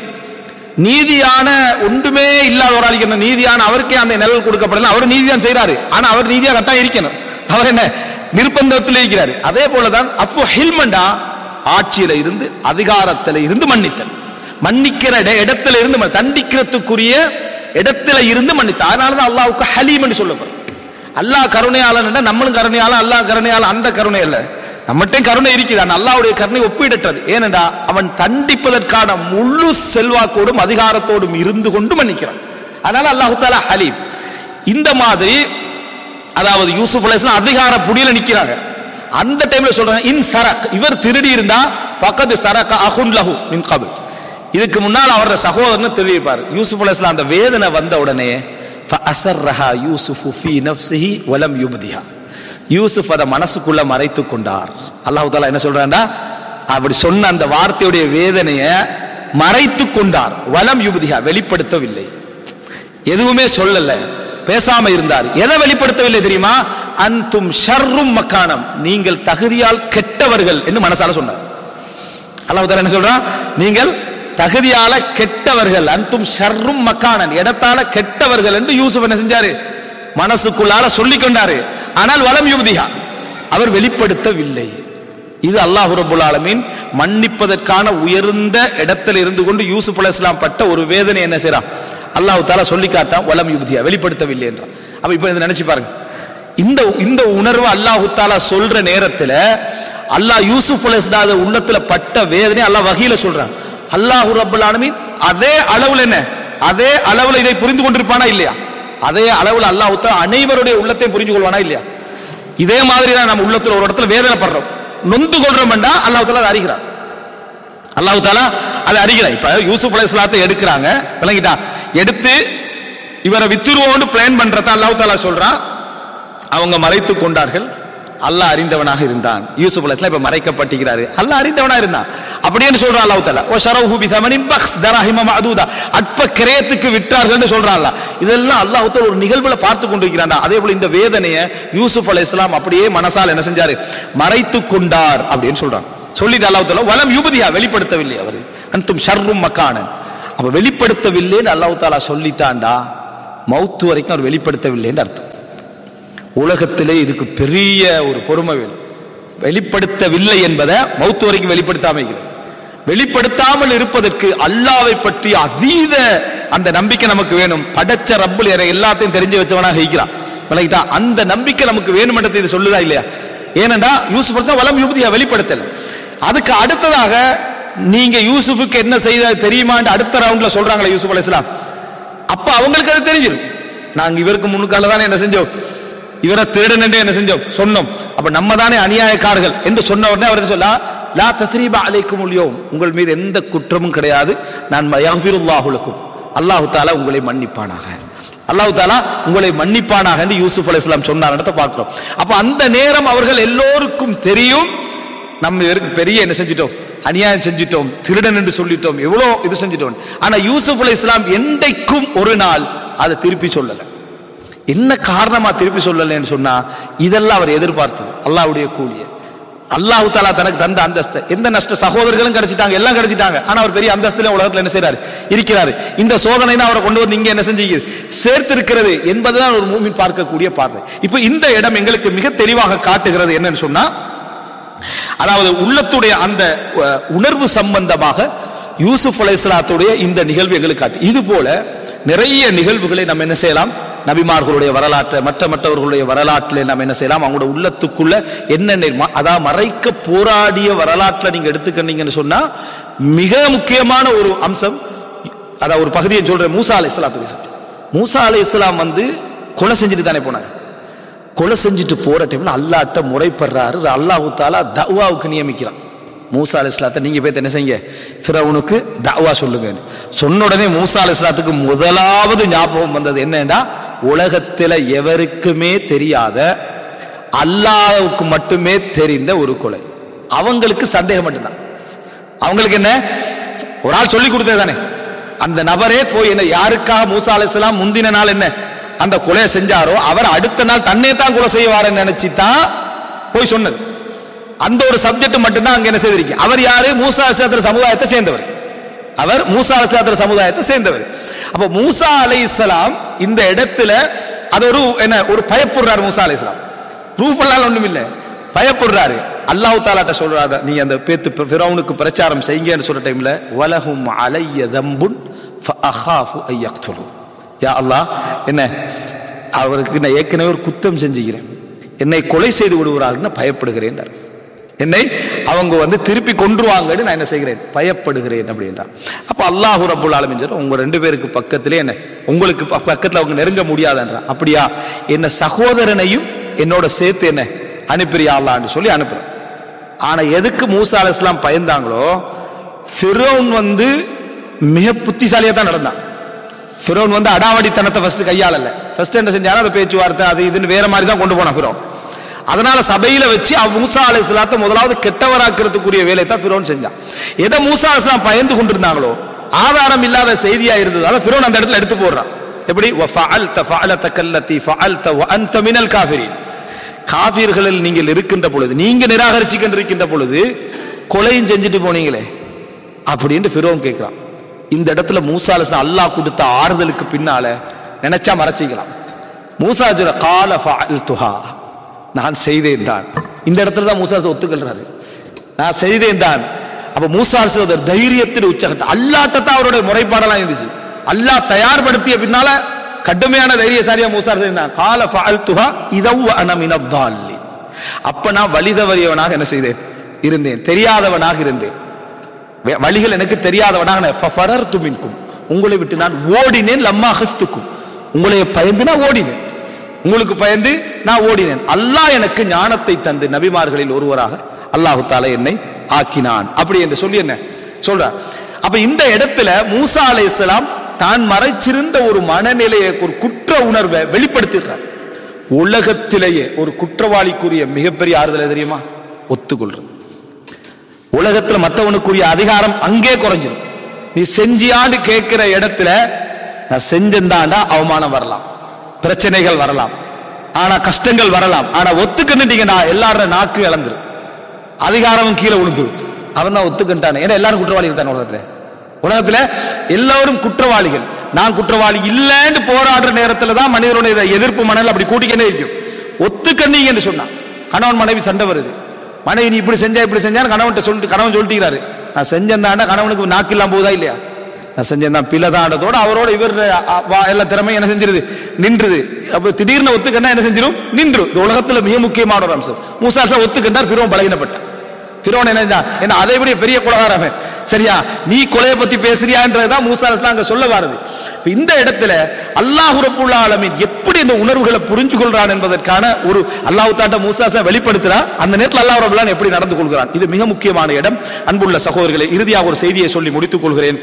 நீதியான ஒன்றுமே இல்லாத ஒரு ஆள் நீதியான அவருக்கே அந்த நிழல் கொடுக்கப்படல, அவர் நீதிதான் செய்யறாரு, ஆனா அவர் நீதியா கட்டாயம் இருக்கணும், அவர் என்ன நிர்பந்தத்தில் இருக்கிறாரு. அதே போலதான் அஃபு ஹில்மண்டா ஆட்சியில இருந்து அதிகாரத்தில இருந்து மன்னித்தல், மன்னிக்கிற இடத்துல இருந்து தண்டிக்கிறதுக்குரிய இடத்துல இருந்து மன்னித்த. அதனாலதான் அல்லாஹ்வுக்கு ஹலீம் என்று சொல்லப்படும். அல்லாஹ் கருணையாளன், நம்மளும் கருணையாளன், அல்லாஹ் கருணையாளன் அந்த கருணை அல்ல, நம்மகிட்ட கருணை இருக்கிறான், அல்லாஹ்வுடைய கருணை ஒப்பிடற்றது. ஏனென்றா அவன் தண்டிப்பதற்கான முழு செல்வாக்கோடும் அதிகாரத்தோடும் இருந்து கொண்டு மன்னிக்கிறான். அதனால அல்லாஹ் தஆலா ஹலீம். இந்த மாதிரி அதாவது யூசுப் அலைஹிஸ்ஸலாம் அதிகார புடியில நிக்கிறாங்க. அந்த டைம்ல சொல்றாங்க இன் சரக், இவர் திருடி இருந்தா ஃபகத் சரக அஹுன் லஹு மின் கபில், இதுக்கு முன்னால் அவரோட சகோதரன் திருடிப்பார். யூசுப் அலைஹிஸ்ஸலாம் அந்த வேதனை வந்த உடனே ஃபஅஸர்ரஹா யூசுஃபு ஃபீ நஃப்ஸிஹி வலம் யுப்திஹா, யூசுப் அதை மனசுக்குள்ள மறைத்து கொண்டார். அல்லாஹ் தஆலா என்ன சொல்றான்டா, அப்படி சொன்ன அந்த வார்த்தையுடைய வேதனையை மறைத்து கொண்டார். வலம் யுப்திஹா, வெளிப்படுத்தவில்லை, எதுவுமே சொல்லல, பேசாம இருந்தார். எதை வெளிப்படுத்தவில்லை தெரியுமா, அன்தும் ஷர்ரும் மக்கானம், நீங்கள் தகுதியால் கெட்டவர்கள் என்று மனசால சொன்னார். அல்லாஹ் தஆலா என்ன சொல்றான், நீங்கள் தகுதியால கெட்டவர்கள், அன்தும் ஷர்ரும் மக்கானன், இடத்தால கெட்டவர்கள் என்று யூசுப் என்ன செஞ்சாரு, மனசுக்குள்ளால சொல்லிக் கொண்டாரு. ஆனால் வலம் யுப்திஹா, அவர் வெளிப்படுத்தவில்லை. இது அல்லாஹ் ரப்பல் ஆலமீன் மன்னிப்பதற்கான உயர்ந்த இடத்தில் இருந்து கொண்டு யூசுப் அலைஹிஸ்ஸலாம் பட்ட ஒரு வேதனை என்ன செய்றான், அல்லாஹ் தஆலா சொல்லி காட்டான், வலம் யுப்திஹா, வெளிப்படுத்தவில்லை என்றான். அப்ப இப்ப இதை நினைச்சு பாருங்க, இந்த இந்த உணர்வு அல்லாஹ் தஆலா சொல்ற நேரத்தில் அல்லாஹ் யூசுப் அலைஹிஸ்ஸலாம் உள்ளத்துல பட்ட வேதனை அல்லாஹ் வஹீல சொல்றான். அல்லாஹ் ரப்பல் ஆலமீன் அதே அளவுல என்ன, அதே அளவுல இதை புரிந்து கொண்டிருப்பானா இல்லையா, அதே அளவுல அல்லாஹ் தஆலா அனைவருடைய உள்ளத்தையும் புரிஞ்சு கொள்வானா இல்லையா. இதே மாதிரி தான் நம்ம உள்ளத்துல ஒரு இடத்துல வேதனைப்படுறோம், நொந்து கொள்றோம் என்றா அல்லாஹ் தஆலா அறிகிறான், அல்லாஹ் தஆலா அதை அறிகிறான். இப்ப யூசுப் அலைஹிஸ்ஸலாத்தை எடுக்கிறாங்க, விளங்கிட்டா, எடுத்து இவரை வித்துருவோன்னு பிளான் பண்றத அல்லாஹ் தஆலா சொல்றான். அவங்க மறைத்து கொண்டார்கள், அல்லாஹ் அறிந்தவனாக இருந்தான். யூசுப் அலைஹிஸ்ஸலாம் இப்ப மறைக்கப்பட்டிருக்கிறாரு, அல்லாஹ் அறிந்தவனாக இருந்தான் அப்படின்னு சொல்றான் அல்லாஹ் தஆலா. வ ஷரஹு பி தமனின் பக்ஸ் தராஹிம மஅதூதா, அற்ப கிரயத்துக்கு விற்றார்கள்னு சொல்றான் அல்லாஹ். இதெல்லாம் அல்லாஹ் தஆலா ஒரு நிகழ்வுல பார்த்து கொண்டிருக்கிறான்டா. அதே போல இந்த வேதனையை யூசுப் அலைஹிஸ்ஸலாம் அப்படியே மனசால் என்ன செஞ்சாரு, மறைத்து கொண்டார் அப்படின்னு சொல்றான். சொல்லிட்டு அல்லாஹ் தஆலா வலம் யுப்திஹா, வெளிப்படுத்தவில்லை அவர். அன்தும் ஷர்ரும் மக்கானன், அப்ப வெளிப்படுத்தவில்லைன்னு அல்லாஹ் தஆலா சொல்லிட்டான்டா, மௌத்து வரைக்கும் அவர் வெளிப்படுத்தவில்லைன்னு அர்த்தம். உலகத்திலே இதுக்கு பெரிய ஒரு பொறுமை வேணும். வெளிப்படுத்தவில்லை என்பதை மௌத்து வரைக்கும் வெளிப்படுத்தாம இருக்கிறது. வெளிப்படுத்தாமல் இருப்பதற்கு அல்லாஹ்வை பற்றி அதீத அந்த நம்பிக்கை நமக்கு வேணும். படைச்ச ரப்புல் எல்லாத்தையும் தெரிஞ்சு வச்சவனாக இருக்கிறான். விளங்கிட்டா? அந்த நம்பிக்கை நமக்கு வேணும்ன்றது இது சொல்லுதா இல்லையா? ஏனென்றா யூசுப் வலம் யூபதியா வெளிப்படுத்தல. அதுக்கு அடுத்ததாக நீங்க யூசுஃபுக்கு என்ன செய்த தெரியுமான்னு அடுத்த ரவுண்ட்ல சொல்றாங்களே யூசுப் அலைஹிஸ்ஸலாம். அப்ப அவங்களுக்கு அது தெரிஞ்சிடும். நாங்க இவருக்கு முன்னுக்கால தானே என்ன செஞ்சோம், இவரை திருடன் என்று என்ன செஞ்சோம் சொன்னோம், அப்ப நம்ம தானே அநியாயக்காரர்கள் என்று சொன்ன உடனே அவர் சொல்ல லா தஸ்ரீப அலைக்கும் அல்யௌம், உங்கள் மீது எந்த குற்றமும் கிடையாது, நான் யக்ஃபிருல்லாஹு லக்கும், அல்லாஹ் தஆலா உங்களை மன்னிப்பானாக, அல்லாஹ் தஆலா உங்களை மன்னிப்பானாக என்று யூசுப் அலைஹிஸ்ஸலாம் சொன்னார்ன்றத பார்க்கிறோம். அப்ப அந்த நேரம் அவர்கள் எல்லோருக்கும் தெரியும் நம்ம இவருக்கு பெரிய என்ன செஞ்சிட்டோம், அநியாயம் செஞ்சிட்டோம், திருடன் என்று சொல்லிட்டோம், எவ்வளோ இது செஞ்சிட்டோம். ஆனா யூசுப் அலைஹிஸ்ஸலாம் என்றைக்கும் ஒரு நாள் அதை திருப்பி சொல்லல. என்ன காரணமா திருப்பி சொல்லலன்னு சொன்னா, இதெல்லாம் அவர் எதிர்பார்த்தது அல்லாஹ்வுடைய கூலிய. அல்லாஹ் தஆலா தனக்கு தந்த அந்தஸ்து, எந்த நஷ்ட சகோதரர்களும் கிடைச்சிட்டாங்க, எல்லாம் கிடைச்சிட்டாங்க. ஆனா அவர் பெரிய அந்தஸ்துல உலகத்துல என்ன செய்யறாரு இருக்கிறாரு. இந்த சோதனை தான் அவரை கொண்டு வந்து இங்க என்ன செஞ்சு சேர்த்து இருக்கிறது என்பதுதான் ஒரு மூமின் பார்க்கக்கூடிய பார்வை. இப்ப இந்த இடம் எங்களுக்கு மிக தெளிவாக காட்டுகிறது என்னன்னு சொன்னா, அதாவது உள்ளத்துடைய அந்த உணர்வு சம்பந்தமாக யூசுப் அலைஹிஸ்ஸலாத்துடைய இந்த நிகழ்வு எங்களுக்கு காட்டு. இது போல நிறைய நிகழ்வுகளை நம்ம என்ன செய்யலாம், நபிமார்களுடைய வரலாற்றை மற்ற மற்றவர்களுடைய வரலாற்றில் நம்ம என்ன செய்யலாம், அவங்களோட உள்ளத்துக்குள்ள என்னென்ன அதாவது மறைக்க போராடிய வரலாற்றில் நீங்க எடுத்துக்கிட்டீங்கன்னு சொன்னா மிக முக்கியமான ஒரு அம்சம், அதாவது ஒரு பகுதியை சொல்ற மூசா அலைஹிஸ்ஸலாத்துடைய சட்டம். மூசா அலைஹிஸ்ஸலாம் வந்து கொலை செஞ்சுட்டு தானே போனார். கொலை செஞ்சுட்டு போற டைம்ல அல்லாஹ்ட்ட முறைப்படுறாரு. அல்லாஹ் தஆலா தஅவாவுக்கு நியமிக்கிறான். மூசா அலைஹிஸ்ஸலாத்தை நீங்க போய் என்ன செய்யுங்க, ஃபிரௌனுக்கு தஅவா சொல்லுங்க. சொன்ன உடனே மூசா அலைஹிஸ்ஸலாத்துக்கு முதலாவது ஞாபகம் வந்தது என்னன்னா, உலகத்தில் எவருக்குமே தெரியாத அல்லாஹ்வுக்கு மட்டுமே தெரிந்த ஒரு கொலை. அவங்களுக்கு சந்தேகம் மட்டும்தான். அவங்களுக்கு என்ன, ஒரு ஆள் சொல்லி கொடுத்தது தானே, அந்த நபரே போய் என்ன யாருக்காக மூசா அலைஹிஸ்ஸலாம் முந்தின நாள் என்ன அந்த கொலை செஞ்சாரோ அவர் அடுத்த நாள் தன்னே தான் கொலை செய்வாருன்னு நினைச்சுதான் போய் சொன்னது. அந்த ஒரு சப்ஜெக்ட் மட்டும்தான் அங்க என்ன செய்திருக்கு. அவர் யாரு, மூசா அலைஹிஸ்ஸலாம் சமுதாயத்தை சேர்ந்தவர். அவர் மூசா அலைஹிஸ்ஸலாம் சமுதாயத்தை சேர்ந்தவர். அப்ப மூசா அலைஹிஸ்ஸலாம் இந்த இடத்துல அது ஒரு என்ன ஒரு பயப்படுறாரு. மூசா அலைஹிஸ்ஸலாம் ப்ரூஃப் எல்லாம் ஒண்ணும் இல்லை, பயப்படுறாரு. அல்லாஹ் தஆலாட்ட சொல்றாரு, நீ அந்த பேத்து ஃபிரௌனுக்கு பிரச்சாரம் செய்யுங்கன்னு சொல்ற டைம்ல வலஹும் அலைய தம்புன் ஃபஅகாஃபு அன் யக்துலு, யா அல்லாஹ் என்ன அவருக்கு நான் ஏற்கனவே ஒரு குத்தம் செஞ்சுக்கிறேன், என்னை கொலை செய்து விடுவார்கள்னு பயப்படுகிறேன். என்னை அவங்க வந்து திருப்பி கொன்றுவாங்கன்னு நான் என்ன செய்கிறேன், பயப்படுகிறேன் அப்படின்றான். அப்ப அல்லாஹ் ரப்புல் ஆலமீன் சொல்ற, உங்க ரெண்டு பேருக்கு பக்கத்திலே என்ன உங்களுக்கு பக்கத்துல அவங்க நெருங்க முடியாதுன்றான். அப்படியா, என்ன சகோதரனையும் என்னோட சேர்த்து என்ன அனுப்பிறியா அல்லாஹ்னு சொல்லி அனுப்புறேன். ஆனா எதுக்கு மூசா அலைஹிஸ்ஸலாம் பயந்தாங்களோ, ஃபிரௌன் வந்து மிக புத்திசாலியா தான் நடந்தான். ஃபிரௌன் வந்து அடாவடித்தனத்தை ஃபர்ஸ்ட் கையாளல. ஃபர்ஸ்ட் என்ன செஞ்சாலும் அந்த பேச்சுவார்த்தை அது இதுன்னு வேற மாதிரி தான் கொண்டு போனான் ஃபிரௌன். அதனால சபையில வச்சு மூசா அலைஹிஸ்ஸலாத்தை முதலாவது கெட்டவராக்கிறதுக்குரிய வேலையை தான் ஃபிரௌன் செஞ்சான். எதை மூசா அலைஹிஸ்ஸலாம் பயந்து கொண்டிருந்தாங்களோ, ஆதாரம் இல்லாத செய்தியா இருந்ததால ஃபிரௌன் அந்த இடத்துல எடுத்து போடுறான். எப்படி, வஃஅல்த ஃபஅலதக அல்லதி ஃபஅல்த வஅன்த மினல் காஃபிரீன், காஃபிர்களில் நீங்கள் இருக்கின்ற பொழுது, நீங்க நிராகரிச்சுக்கிட்டு இருக்கின்ற பொழுது கொலையும் செஞ்சுட்டு போனீங்களே அப்படின்னு ஃபிரௌன் கேட்கிறான். இந்த இடத்துல மூசா அலைஹிஸ்ஸலாம் அல்லாஹ் கொடுத்த ஆறுதலுக்கு பின்னால நினைச்சா மறைச்சிக்கலாம். மூசா சொல்ற கால ஃபஅல்துஹா, நான் செய்தேன் தான். இந்த இடத்துல தான் மூசா ஒத்துக்கொள்றாரு, நான் செய்தேன் தான். அப்ப மூசா அலைஹிஸ்ஸலாம் தைரியத்தின் உச்சகட்டம். அல்லாஹ்ட்ட தான் அவருடைய முறைப்பாடெல்லாம் இருந்துச்சு. அல்லாஹ் தயார்படுத்திய பின்னால கடுமையான தைரியசாலியா மூசா செய்தான். கால ஃபஅல்துஹா இதவ் அன மினத் தாலின், அப்ப நான் வழிதவறியவனாக என்ன செய்தேன் இருந்தேன், தெரியாதவனாக இருந்தேன், வழிகள் எனக்கு தெரியாதவனாக. ஃபஃபரர்து மின்கும், உங்களை விட்டு நான் ஓடினேன். லம்மா ஹிஃப்துக்கும், உங்களை பயந்து நான் ஓடினேன், உங்களுக்கு பயந்து நான் ஓடினேன். அல்லாஹ் எனக்கு ஞானத்தை தந்து நபிமார்களில் ஒருவராக அல்லாஹ் தஆலா என்னை ஆக்கினான் அப்படி என்று சொல்லி என்ன சொல்றார். அப்ப இந்த இடத்துல மூசா அலைஹிஸ்ஸலாம் தான் மறைச்சிருந்த ஒரு மனநிலையை, ஒரு குற்ற உணர்வை வெளிப்படுத்திடுறார். உலகத்திலேயே ஒரு குற்றவாளிக்குரிய மிகப்பெரிய ஆறுதல் தெரியுமா, ஒத்துக்கொள்றது. உலகத்துல மற்றவனுக்குரிய அதிகாரம் அங்கே குறைஞ்சிடும். நீ செஞ்சியான்னு கேட்கிற இடத்துல நான் செஞ்சந்தாண்டா அவமானம் வரலாம், பிரச்சனைகள் வரலாம், ஆனா கஷ்டங்கள் வரலாம். ஆனா ஒத்துக்கிட்டீங்கன்னா எல்லாரும் நாக்கு இழந்துரும், அதிகாரமும் கீழே விழுந்துரும். அவன் தான் ஒத்துக்கிட்டானே, ஏன்னா எல்லாரும் குற்றவாளி இருந்தான் உலகத்துல. உலகத்துல எல்லாரும் குற்றவாளிகள். நான் குற்றவாளி இல்லைன்னு போராடுற நேரத்துல தான் மனிதனுடைய எதிர்ப்பு மணல் அப்படி கூட்டிக்கிட்டே இருக்கும். ஒத்துக்கண்ணீங்கன்னு சொன்னா கணவன் மனைவி சண்டை வருது. மனைவி நீ இப்படி செஞ்சா இப்படி செஞ்சான்னு கணவன் சொல்லிட்டு கணவன் சொல்லிட்டாரு. நான் செஞ்சேன்டாண்டா கணவனுக்கு நாக்கெல்லாம் போகுதா இல்லையா? நான் செஞ்சேன் தான் பிள்ளைதாண்டதோட அவரோட இவர் எல்லா திறமையும் என்ன செஞ்சிருது, நின்றுது. அப்ப திடீர்னு ஒத்துக்கண்டா என்ன செஞ்சிடும், நின்று. இந்த உலகத்துல மிக முக்கியமான ஒரு அம்சம். மூசா ஒத்துக்கண்டார், ஃபிரௌன் பலகீனப்பட்டான். ஃபிரௌன் என்ன என்ன அதை விட பெரிய கொலைகாரன். சரியா, நீ கொலையை பத்தி பேசுறியான்றதுதான் மூசா அலைஹிஸ்ஸலாம் அங்க சொல்ல வாருது. இந்த இடத்துல அல்லாஹ் ரப்பல் ஆலமீன் எப்படி இந்த உணர்வுகளை புரிஞ்சு கொள்றான் என்பதற்கான ஒரு அல்லாஹ் தாட்ட மூசா அலைஹிஸ்ஸலாம் வெளிப்படுத்துறான். அந்த நேரத்தில் அல்லாஹ் ரப்பல் ஆலமீன் எப்படி நடந்து கொள்கிறான், இது மிக முக்கியமான இடம். அன்புள்ள சகோதரர்களே, இறுதியாக ஒரு செய்தியை சொல்லி முடித்துக் கொள்கிறேன்.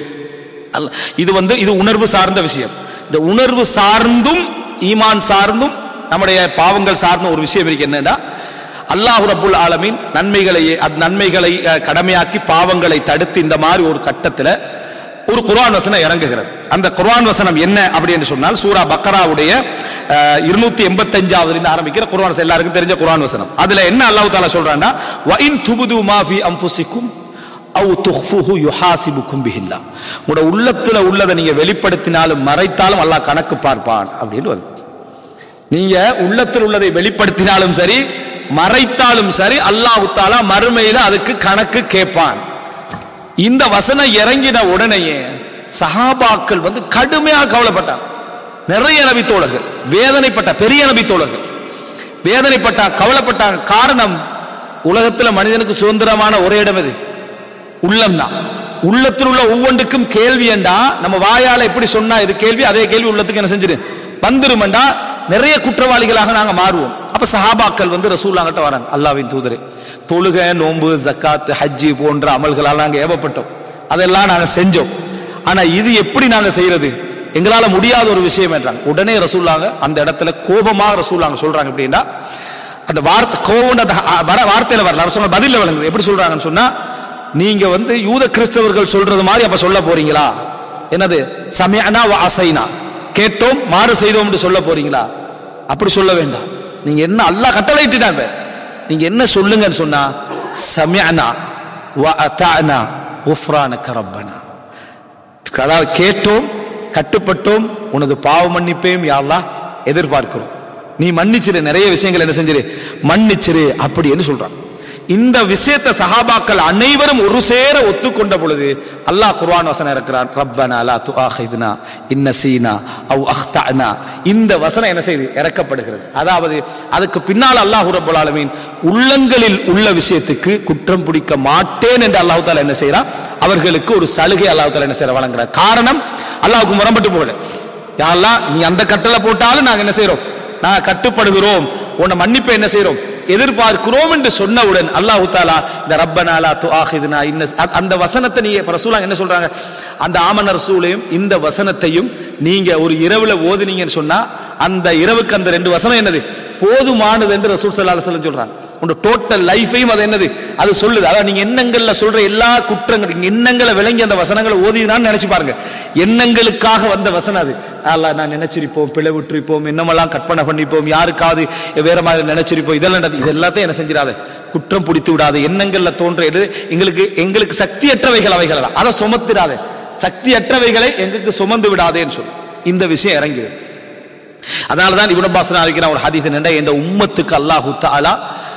இது வந்து இது உணர்வு சார்ந்த விஷயம். இந்த உணர்வு சார்ந்தும் ஈமான் சார்ந்தும் நம்முடைய பாவங்கள் சார்ந்த ஒரு விஷயம் இருக்கு. என்னன்னா, அல்லாஹ் ரப்புல் ஆலமீன் நன்மைகளை நன்மைகளை கடமையாக்கி பாவங்களை தடுத்து இந்த மாதிரி ஒரு கட்டத்தில் ஒரு குர்ஆன் வசனம் இறங்குகிறது. அந்த குர்ஆன் வசனம் என்ன அப்படின்னு சொன்னால், சூரா பக்கராவுடைய இருநூத்தி எண்பத்தி அஞ்சாவது ஆரம்பிக்கிற குர்ஆன், எல்லாருக்கும் தெரிஞ்ச குர்ஆன் வசனம். அதுல என்ன அல்லாஹ் தஆலா சொல்றான்னா, வ இன் துபுது மா ஃபீ அன்ஃபுசிக்கும் அவ் துஃபுஹு யுஹாசிபுக்கும் பிஹில்லாஹ். உங்களுடைய உள்ளத்துல உள்ளதை நீங்க வெளிப்படுத்தினாலும் மறைத்தாலும் அல்லாஹ் கணக்கு பார்ப்பான் அப்படின்னு வருது. நீங்க உள்ளத்தில் உள்ளதை வெளிப்படுத்தினாலும் சரி மறைத்தாலும் சரி அல்லாஹ் தஆலா மறுமையில அதுக்கு கணக்கு கேட்பான். இந்த வசனம் இறங்கின உடனேயே சஹாபாக்கள் வந்து கடுமையாக கவலைப்பட்டாங்க. நிறைய நபி தோழர்கள் வேதனைப்பட்ட, பெரிய நபி தோழர்கள் வேதனைப்பட்டா, கவலைப்பட்டாங்க. காரணம், உலகத்துல மனிதனுக்கு சுதந்திரமான ஒரே இடம் எது? உள்ளம் தான். உள்ளத்தில் உள்ள ஒவ்வொன்றுக்கும் கேள்வி என்றா நம்ம வாயால எப்படி சொன்னா இது கேள்வி, அதே கேள்வி உள்ளத்துக்கு என்ன செஞ்சிரு வந்துருமெண்டா நிறைய குற்றவாளிகளாக நாங்க மாறுவோம். அப்ப சஹாபாக்கள் வந்து ரசூலுல்லாஹ்கிட்ட வராங்க, அல்லாஹ்வின் தூதரே, தொழுகை, நோன்பு, ஜக்காத், ஹஜ்ஜி போன்ற அமல்களால் நாங்க ஏவப்பட்டோம், அதெல்லாம் நாங்க செஞ்சோம். ஆனா இது எப்படி நாங்க செய்யறது, எங்களால முடியாத ஒரு விஷயம் என்றாங்க. உடனே ரசூலுல்லாஹ் அந்த இடத்துல கோபமாக ரசூலுல்லாஹ் சொல்றாங்க. எப்படின்னா, அந்த வார்த்தை கோபம் வர வார்த்தையில வரல, ரசூலுல்லாஹ் பதில்ல வழங்குது. எப்படி சொல்றாங்கன்னு சொன்னா, நீங்க வந்து யூத கிறிஸ்தவர்கள் சொல்றது மாதிரி அப்ப சொல்ல போறீங்களா? என்னது, சமிஅனா வ அஸைனா, கேட்டோம் மாறு செய்தோம் என்று சொல்ல போறீங்களா? அப்படி சொல்ல வேண்டாம். நீங்க என்ன அல்லாஹ் கட்டளையிட்டாங்க, நீங்க என்ன சொல்லுங்கன்னு சொன்னா, சமிஅனா வ அதானா குஃப்ரானக ரப்பனா. அதாவது கேட்டோம், கட்டுப்பட்டோம், உனது பாவ மன்னிப்பையும் யா அல்லாஹ் எதிர்பார்க்கிறோம், நீ மன்னிச்சிரு, நிறைய விஷயங்கள் என்ன செஞ்சிரு மன்னிச்சிரு அப்படின்னு சொல்றான். இந்த விஷயத்தை சஹாபாக்கள் அனைவரும் ஒரு சேர ஒத்துக்கொண்ட பொழுது அல்லாஹ் குர்ஆன் வசனம் இறக்குறான், ரப்பனா லா துஆஹிதுனா இன் நஸீனா அவ் அக்தஅனா. இந்த வசனம் என்ன செய்து இறக்கப்படுகிறது. அதாவது அதுக்கு பின்னால் அல்லாஹ் ரப்பல் ஆலமீன் உள்ளங்களில் உள்ள விஷயத்துக்கு குற்றம் பிடிக்க மாட்டேன் என்று அல்லாஹ் தஆலா என்ன செய்யறான், அவர்களுக்கு ஒரு சலுகை அல்லாஹ் தஆலா என்ன செய்யற வழங்குறார். காரணம், அல்லாஹ்வுக்கு முரண்பட்டு போகல. யா அல்லாஹ், நீ அந்த கட்டளை போட்டாலும் நாங்க என்ன செய்யறோம், நாங்க கட்டுப்படுகிறோம், உன்னை மன்னிப்பை என்ன செய்யறோம் எதிர்பார்க்கிறோம் என்று சொன்னவுடன் அல்லாஹ் தஆலா இந்த ரப்பனா லா துஆஹிதுனா இன்ன அந்த வசனத்தை நீங்க ரசூலுல்லாஹ் என்ன சொல்றாங்க, அந்த ஆமன ரசூலையும் இந்த வசனத்தையும் நீங்க ஒரு இரவுல ஓதுனீங்கன்னு சொன்னா அந்த இரவுக்கு அந்த ரெண்டு வசனம் என்னது போதுமானது என்று ரசூல் ஸல்லல்லாஹு அலைஹி வஸல்லம் சொல்றாங்க. உங்க டோட்டல் லைஃபையும் அது என்னது அது சொல்லுது. அதாவது நீங்க எண்ணங்கள்ல சொல்ற எல்லா குற்றங்கள், எண்ணங்களை விளங்கி அந்த வசனங்களை ஓதினான்னு நினைச்சு பாருங்க. எண்ணங்களுக்காக வந்த வசனம் அது. அல்லாஹ் நான் நினைச்சிருப்போம், பிழை விட்டுருப்போம், என்னமெல்லாம் கற்பனை பண்ணிப்போம், யாருக்காவது வேற மாதிரி நினைச்சிருப்போம், இதெல்லாம் இது எல்லாத்தையும் என்ன செஞ்சிடாத, குற்றம் பிடித்து விடாது. எண்ணங்கள்ல தோன்ற எங்களுக்கு எங்களுக்கு சக்தியற்றவைகள் அவைகள் அதை சுமத்திடாத, சக்தியற்றவைகளை எங்களுக்கு சுமந்து விடாதேன்னு சொல்லி இந்த விஷயம் இறங்கியது. அதனாலதான் இப்னு அப்பாஸ் அறிவிக்கிற ஒரு ஹதீஸ் என்னன்னா, இந்த உம்மத்துக்கு அல்லாஹ் தஆலா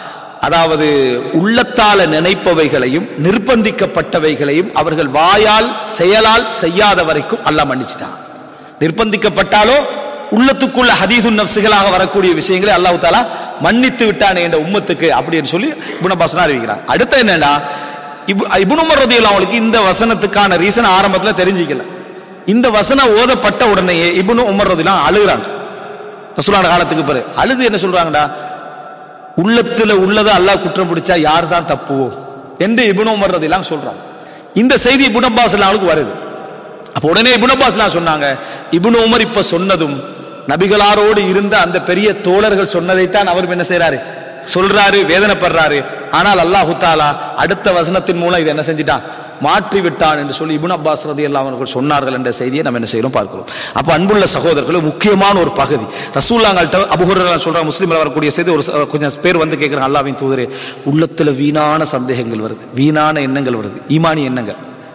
அதாவது உள்ளத்தால நினைப்பவைகளையும் நிர்பந்திக்கப்பட்டவைகளையும் அவர்கள் வாயால் செயலால் செய்யாத வரைக்கும் அல்லாஹ் மன்னிச்சிட்டான். நிர்பந்திக்கப்பட்டாலோ உள்ளத்துக்குள்ள ஹதீதுன் நஃப்ஸுகளாக வரக்கூடிய விஷயங்களை அல்லாஹ் தஆலா மன்னித்து விட்டானே என்ற உம்மத்துக்கு அப்படின்னு சொல்லி இப்னு அப்பாஸ் அறிவிக்கிறார். அடுத்து என்னன்னா, இப்னு உமர் ரலியல்லாஹு அன்ஹு இந்த வசனத்துக்கான ரீசன் ஆரம்பத்துல தெரிஞ்சிக்கல. இந்த வசனம் ஓதப்பட்ட உடனே இப்னு உமர் ரலியல்லாஹு அன்ஹு அழுகுறாங்க. ரசூலுல்லாஹ் காலத்துக்கு பிறகு அழுது என்ன சொல்றாங்கடா, உள்ளத்துல உள்ளதை அல்லாஹ் குற்றம் பிடிச்சா யார் தான் தப்புவோ என்று இப்னு உமர் ரலியல்லாஹு சொல்றாங்க. இந்த செய்தி இப்னு அப்பாஸ் அவர்களுக்கு வருது. அப்ப உடனே இப்னு அப்பாஸ் சொன்னாங்க, இப்னு உமர் இப்ப சொன்னதும் நபிகளாரோடு இருந்த அந்த பெரிய தோழர்கள் சொன்னதைத்தான் அவர் என்ன செய்யறாரு சொல்றாரு, வேதனைப்படுறாரு. ஆனால் அல்லாஹ் தஆலா அடுத்த வசனத்தின் மூலம் இதை என்ன செஞ்சிட்டான், மாற்றி விட்டான் என்று சொல்லி இப்னு அப்பாஸ் ரலியல்லாஹு அன்ஹு சொன்னார்கள் என்ற செய்தியை நம்ம என்ன செய்யறோம் பார்க்கிறோம். அப்ப அன்புள்ள சகோதரர்களே, முக்கியமான ஒரு பகுதி ரசூலுல்லாஹ்கிட்ட அபூ ஹுரைரா சொல்றாங்க, முஸ்லிம்ல வரக்கூடிய செய்தி. ஒரு கொஞ்சம் பேர் வந்து கேட்கிறாங்க, அல்லாஹ்வின் தூதரே, உள்ளத்துல வீணான சந்தேகங்கள் வருது, வீணான எண்ணங்கள் வருது, ஈமானி எண்ணங்கள்,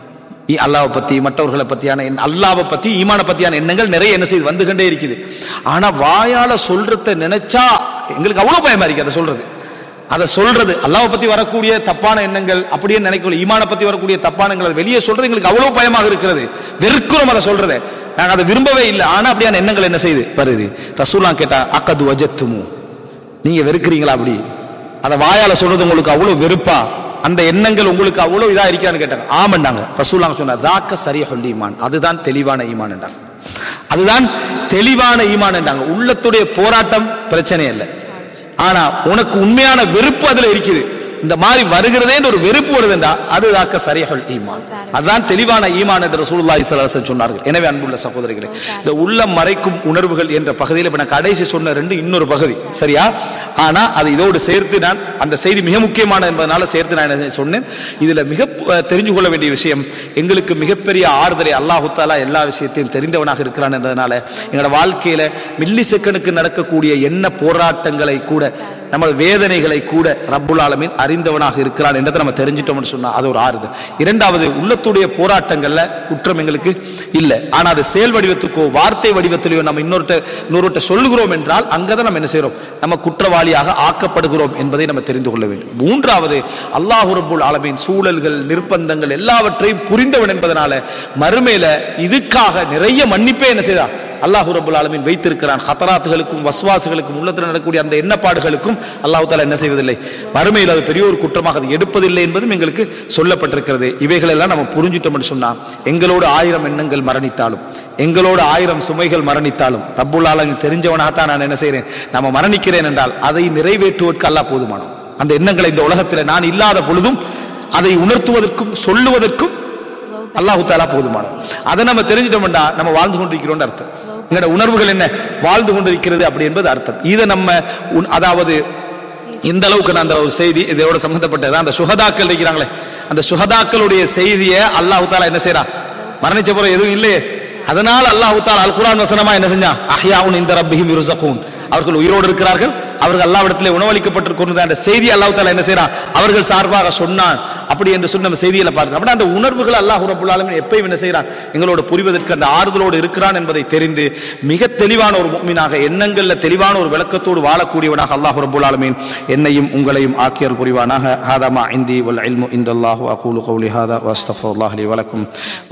அல்லாஹ்வை பத்தி மற்றவர்களை பத்தியான அல்லாஹ்வை பத்தி ஈமான பத்தியான எண்ணங்கள் நிறைய என்ன செய்து வந்து கொண்டே இருக்குது. ஆனா வாயால சொல்றத நினைச்சா எங்களுக்கு அவ்வளவு பயமா இருக்கு. அதை சொல்றது அதை சொல்றது அல்லாஹ்வை பத்தி வரக்கூடிய தப்பான எண்ணங்கள் அப்படியே நினைக்கல, ஈமான பத்தி வரக்கூடிய தப்பான எண்ணங்கள் வெளியே சொல்றது எங்களுக்கு அவ்வளவு பயமாக இருக்கிறது. வெறுக்கிறோம் அதை சொல்றதை, நாங்க அதை விரும்பவே இல்லை. ஆனா அப்படியான எண்ணங்கள் என்ன செய்யுது வருது. ரசூலுல்லாஹ் கேட்டா அக்கது வஜத்துமு, நீங்க வெறுக்கிறீங்களா? அப்படி அதை வாயால சொல்றது உங்களுக்கு அவ்வளவு வெறுப்பா, அந்த எண்ணங்கள் உங்களுக்கு அவ்வளவு இதா இருக்கான்னு கேட்டாங்க. ஆமாண்டாங்க. ரசூலுல்லாஹ் சொன்னார் தாக்க ஸரீஹுல் ஈமான், அதுதான் தெளிவான ஈமான் என்றாங்க. அதுதான் தெளிவான ஈமான் என்றாங்க. உள்ளத்துடைய போராட்டம் பிரச்சனை இல்லை, ஆனா உனக்கு உண்மையான வெறுப்பு அதுல இருக்குது. இந்த மாதிரி வருகிறதே ஒரு வெறுப்பு வருதுண்டா அது தாக்க ஸரீஹுல் ஈமான், அதுதான் தெளிவான ஈமான் என்று ரசூலுல்லாஹி ஸல்லல்லாஹு அலைஹி வஸல்லம் சொன்னார்கள். எனவே அன்புள்ள சகோதரிகளே, இந்த உள்ளம் மறைக்கும் உணர்வுகள் என்ற பகுதியில் இப்ப நான் கடைசி சொன்ன ரெண்டு இன்னொரு பகுதி சரியா. ஆனா அது இதோடு சேர்த்து நான் அந்த செய்தி மிக முக்கியமான என்பதனால சேர்த்து நான் என்ன சொன்னேன். இதுல மிக தெரிஞ்சு கொள்ள வேண்டிய விஷயம், எங்களுக்கு மிகப்பெரிய ஆறுதலை அல்லாஹ் தஆலா எல்லா விஷயத்தையும் தெரிந்தவனாக இருக்கிறான் என்றதுனால எங்களோட வாழ்க்கையில மில்லி செகண்டுக்கு நடக்கக்கூடிய என்ன போராட்டங்களை கூட, நமது வேதனைகளை கூட ரப்புல் ஆலமீன் அறிந்தவனாக இருக்கிறான் என்றதை நம்ம தெரிஞ்சிட்டோம்னு சொன்னா அது ஒரு ஆறுதல். இரண்டாவது, உள்ளத்துடைய போராட்டங்கள்ல குற்றம் எங்களுக்கு இல்லை, ஆனா அது செயல் வடிவத்துக்கோ வார்த்தை வடிவத்திலேயோ நம்ம இன்னொருட்ட இன்னொருட்ட சொல்லுகிறோம் என்றால் அங்கதான் நம்ம என்ன செய்யறோம், நம்ம குற்றவாளியாக ஆக்கப்படுகிறோம் என்பதை நம்ம தெரிந்து கொள்ள வேண்டும். மூன்றாவது, அல்லாஹ் ரப்புல் ஆலமீன் சூழல்கள் நிர்பந்தங்கள் எல்லாவற்றையும் புரிந்தவன் என்பதனால மறுமையில இதுக்காக நிறைய மன்னிப்பே என்ன செய்தா அல்லாஹ் ரப்புல் ஆலமீன் வைத்திருக்கிறான். ஹதராத்துகளுக்கும் வஸ்வாசுகளுக்கும் உள்ளத்தில் நடக்கக்கூடிய அந்த எண்ணப்பாடுகளுக்கும் அல்லாஹ் தஆலா என்ன செய்வதில்லை, மறுமையில் அது பெரிய ஒரு குற்றமாக அது எடுப்பதில்லை என்பதும் எங்களுக்கு சொல்லப்பட்டிருக்கிறது. இவைகளெல்லாம் நம்ம புரிஞ்சிட்டோம்னு சொன்னா எங்களோடு ஆயிரம் எண்ணங்கள் மரணித்தாலும், எங்களோடு ஆயிரம் சுமைகள் மரணித்தாலும் ரப்புல் ஆலமீன் தெரிஞ்சவனாகத்தான் நான் என்ன செய்கிறேன், நம்ம மரணிக்கிறேன் என்றால் அதை நிறைவேற்றுவதற்கு அல்லாஹ் போதுமானோம். அந்த எண்ணங்களை இந்த உலகத்தில் நான் இல்லாத பொழுதும் அதை உணர்த்துவதற்கும் சொல்லுவதற்கும் அல்லாஹ் தஆலா போதுமானோம். அதை நம்ம தெரிஞ்சிட்டோம்டா நம்ம வாழ்ந்து கொண்டிருக்கிறோம் அர்த்தம். எங்களோட உணர்வுகள் என்ன வாழ்ந்து கொண்டிருக்கிறது அப்படி என்பது அர்த்தம். இதை நம்ம அதாவது இந்த அளவுக்கு நான் அந்த ஒரு செய்தி இதோட சம்பந்தப்பட்டது, அந்த சுஹதாக்கள் இருக்கிறாங்களே அந்த சுஹதாக்களுடைய செய்தியை அல்லாஹ் தஆலா என்ன செய்யறான், மரணிச்ச பிறகு எதுவும் இல்லையே, அதனால அல்லாஹ் தஆலா அல் குர்ஆன் வசனமா என்ன செஞ்சான், அஹ்யாஉன் இன்த ரப்பிஹிம் யுர்ஸகூன், அவர்கள் உயிரோடு இருக்கிறார்கள், அவர்கள் அல்லாஹ்விடத்திலே உணவளிக்கப்பட்டிருக்கிற அந்த செய்தி அல்லாஹ் தஆலா என்ன செய்யறான், அவர்கள் சார்பாக சொன்னான் அப்படி என்று சொன்ன செய்தியில பார்க்கிறோம். அப்படின்னா அந்த உணர்வுகள் அல்லாஹ் ரப்புல் ஆலமீன் எப்பயும் என்ன செய்யறான், எங்களோட புரிவதற்கு அந்த ஆறுதலோடு இருக்கிறான் என்பதை தெரிந்து மிக தெளிவான ஒரு முஃமினாக எண்ணங்கள்ல தெளிவான ஒரு விளக்கத்தோடு வாழக்கூடியவனாக அல்லாஹ் ரப்புல் ஆலமீன் என்னையும் உங்களையும் ஆக்கியல் புரிவானாக. ஹாதா மா இந்தி வல் இல்மு இந்தல்லாஹு அகூலு கௌலி ஹாதா வ அஸ்தக்ஃபிருல்லாஹ் லி வ லக்கும்.